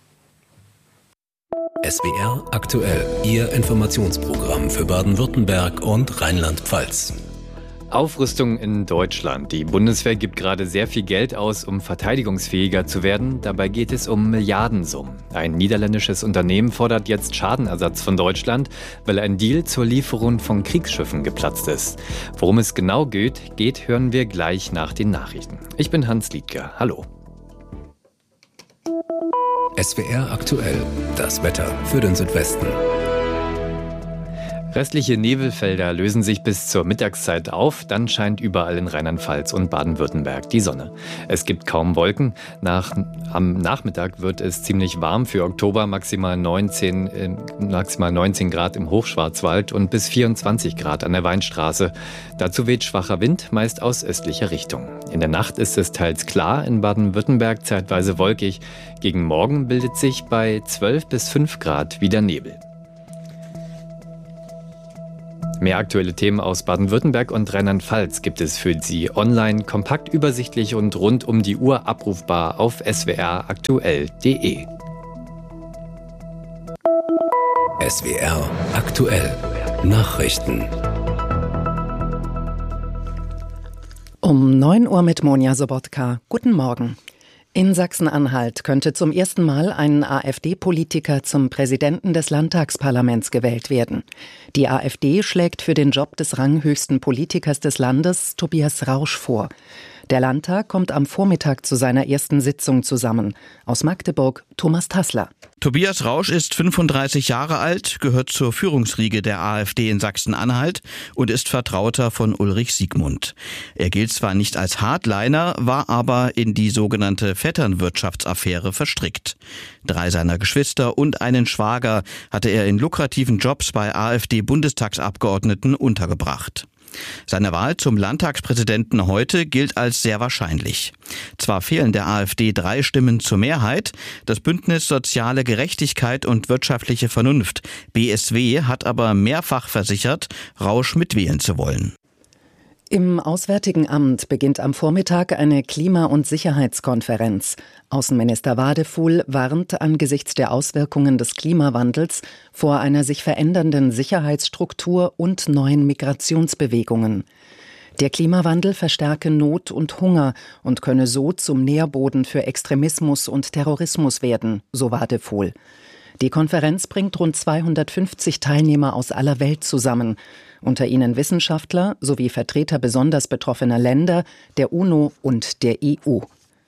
SWR aktuell, Ihr Informationsprogramm für Baden-Württemberg und Rheinland-Pfalz. Aufrüstung in Deutschland. Die Bundeswehr gibt gerade sehr viel Geld aus, um verteidigungsfähiger zu werden. Dabei geht es um Milliardensummen. Ein niederländisches Unternehmen fordert jetzt Schadenersatz von Deutschland, weil ein Deal zur Lieferung von Kriegsschiffen geplatzt ist. Worum es genau geht, hören wir gleich nach den Nachrichten. Ich bin Hans Liedger. Hallo. SWR aktuell, das Wetter für den Südwesten. Restliche Nebelfelder lösen sich bis zur Mittagszeit auf, dann scheint überall in Rheinland-Pfalz und Baden-Württemberg die Sonne. Es gibt kaum Wolken. Am Nachmittag wird es ziemlich warm für Oktober, maximal 19 Grad im Hochschwarzwald und bis 24 Grad an der Weinstraße. Dazu weht schwacher Wind, meist aus östlicher Richtung. In der Nacht ist es teils klar, in Baden-Württemberg zeitweise wolkig. Gegen Morgen bildet sich bei 12 bis 5 Grad wieder Nebel. Mehr aktuelle Themen aus Baden-Württemberg und Rheinland-Pfalz gibt es für Sie online, kompakt, übersichtlich und rund um die Uhr abrufbar auf swraktuell.de. SWR aktuell Nachrichten. Um 9 Uhr mit Monja Sobotka. Guten Morgen. In Sachsen-Anhalt könnte zum ersten Mal ein AfD-Politiker zum Präsidenten des Landtagsparlaments gewählt werden. Die AfD schlägt für den Job des ranghöchsten Politikers des Landes Tobias Rausch vor. Der Landtag kommt am Vormittag zu seiner ersten Sitzung zusammen. Aus Magdeburg Thomas Tassler. Tobias Rausch ist 35 Jahre alt, gehört zur Führungsriege der AfD in Sachsen-Anhalt und ist Vertrauter von Ulrich Siegmund. Er gilt zwar nicht als Hardliner, war aber in die sogenannte Vetternwirtschaftsaffäre verstrickt. 3 seiner Geschwister und einen Schwager hatte er in lukrativen Jobs bei AfD-Bundestagsabgeordneten untergebracht. Seine Wahl zum Landtagspräsidenten heute gilt als sehr wahrscheinlich. Zwar fehlen der AfD 3 Stimmen zur Mehrheit, das Bündnis Soziale Gerechtigkeit und wirtschaftliche Vernunft, BSW, hat aber mehrfach versichert, Rausch mitwählen zu wollen. Im Auswärtigen Amt beginnt am Vormittag eine Klima- und Sicherheitskonferenz. Außenminister Wadefuhl warnt angesichts der Auswirkungen des Klimawandels vor einer sich verändernden Sicherheitsstruktur und neuen Migrationsbewegungen. Der Klimawandel verstärke Not und Hunger und könne so zum Nährboden für Extremismus und Terrorismus werden, so Wadefuhl. Die Konferenz bringt rund 250 Teilnehmer aus aller Welt zusammen. Unter ihnen Wissenschaftler sowie Vertreter besonders betroffener Länder, der UNO und der EU.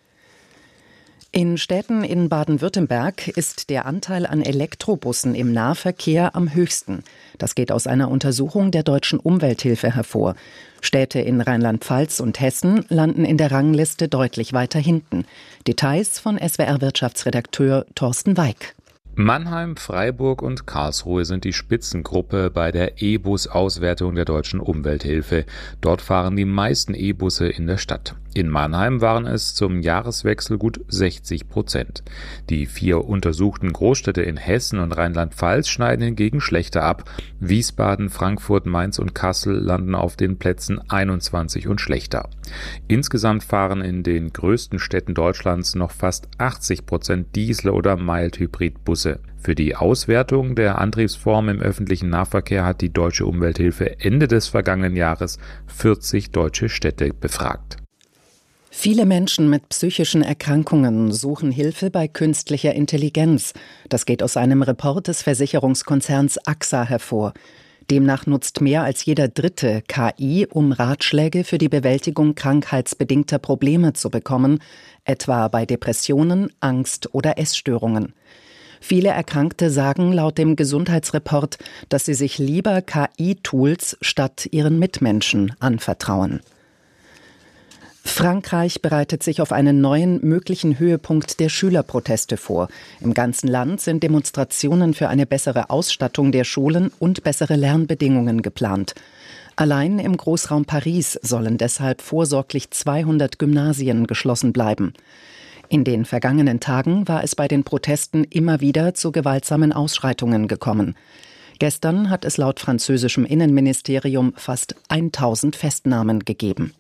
In Städten in Baden-Württemberg ist der Anteil an Elektrobussen im Nahverkehr am höchsten. Das geht aus einer Untersuchung der Deutschen Umwelthilfe hervor. Städte in Rheinland-Pfalz und Hessen landen in der Rangliste deutlich weiter hinten. Details von SWR-Wirtschaftsredakteur Thorsten Weig. Mannheim, Freiburg und Karlsruhe sind die Spitzengruppe bei der E-Bus-Auswertung der Deutschen Umwelthilfe. Dort fahren die meisten E-Busse in der Stadt. In Mannheim waren es zum Jahreswechsel gut 60%. Die 4 untersuchten Großstädte in Hessen und Rheinland-Pfalz schneiden hingegen schlechter ab. Wiesbaden, Frankfurt, Mainz und Kassel landen auf den Plätzen 21 und schlechter. Insgesamt fahren in den größten Städten Deutschlands noch fast 80% Diesel- oder Mild-Hybrid-Busse. Für die Auswertung der Antriebsform im öffentlichen Nahverkehr hat die Deutsche Umwelthilfe Ende des vergangenen Jahres 40 deutsche Städte befragt. Viele Menschen mit psychischen Erkrankungen suchen Hilfe bei künstlicher Intelligenz. Das geht aus einem Report des Versicherungskonzerns AXA hervor. Demnach nutzt mehr als jeder Dritte KI, um Ratschläge für die Bewältigung krankheitsbedingter Probleme zu bekommen, etwa bei Depressionen, Angst oder Essstörungen. Viele Erkrankte sagen laut dem Gesundheitsreport, dass sie sich lieber KI-Tools statt ihren Mitmenschen anvertrauen. Frankreich bereitet sich auf einen neuen möglichen Höhepunkt der Schülerproteste vor. Im ganzen Land sind Demonstrationen für eine bessere Ausstattung der Schulen und bessere Lernbedingungen geplant. Allein im Großraum Paris sollen deshalb vorsorglich 200 Gymnasien geschlossen bleiben. In den vergangenen Tagen war es bei den Protesten immer wieder zu gewaltsamen Ausschreitungen gekommen. Gestern hat es laut französischem Innenministerium fast 1000 Festnahmen gegeben.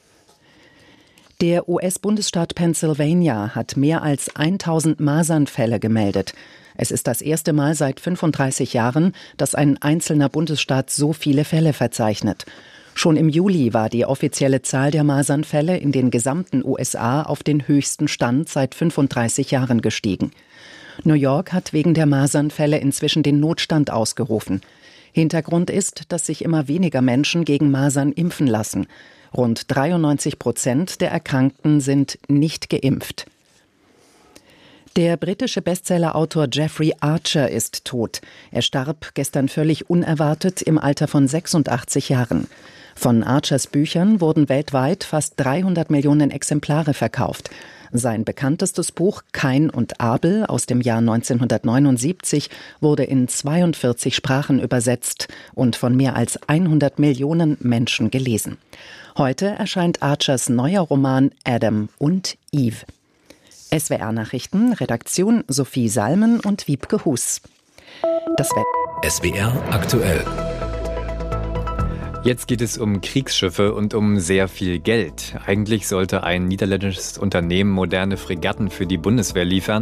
Der US-Bundesstaat Pennsylvania hat mehr als 1000 Masernfälle gemeldet. Es ist das erste Mal seit 35 Jahren, dass ein einzelner Bundesstaat so viele Fälle verzeichnet. Schon im Juli war die offizielle Zahl der Masernfälle in den gesamten USA auf den höchsten Stand seit 35 Jahren gestiegen. New York hat wegen der Masernfälle inzwischen den Notstand ausgerufen. Hintergrund ist, dass sich immer weniger Menschen gegen Masern impfen lassen. Rund 93% der Erkrankten sind nicht geimpft. Der britische Bestsellerautor Jeffrey Archer ist tot. Er starb gestern völlig unerwartet im Alter von 86 Jahren. Von Archers Büchern wurden weltweit fast 300 Millionen Exemplare verkauft. Sein bekanntestes Buch Kain und Abel aus dem Jahr 1979 wurde in 42 Sprachen übersetzt und von mehr als 100 Millionen Menschen gelesen. Heute erscheint Archers neuer Roman Adam und Eve. SWR-Nachrichten, Redaktion Sophie Salmen und Wiebke Hus. Das SWR aktuell. Jetzt geht es um Kriegsschiffe und um sehr viel Geld. Eigentlich sollte ein niederländisches Unternehmen moderne Fregatten für die Bundeswehr liefern.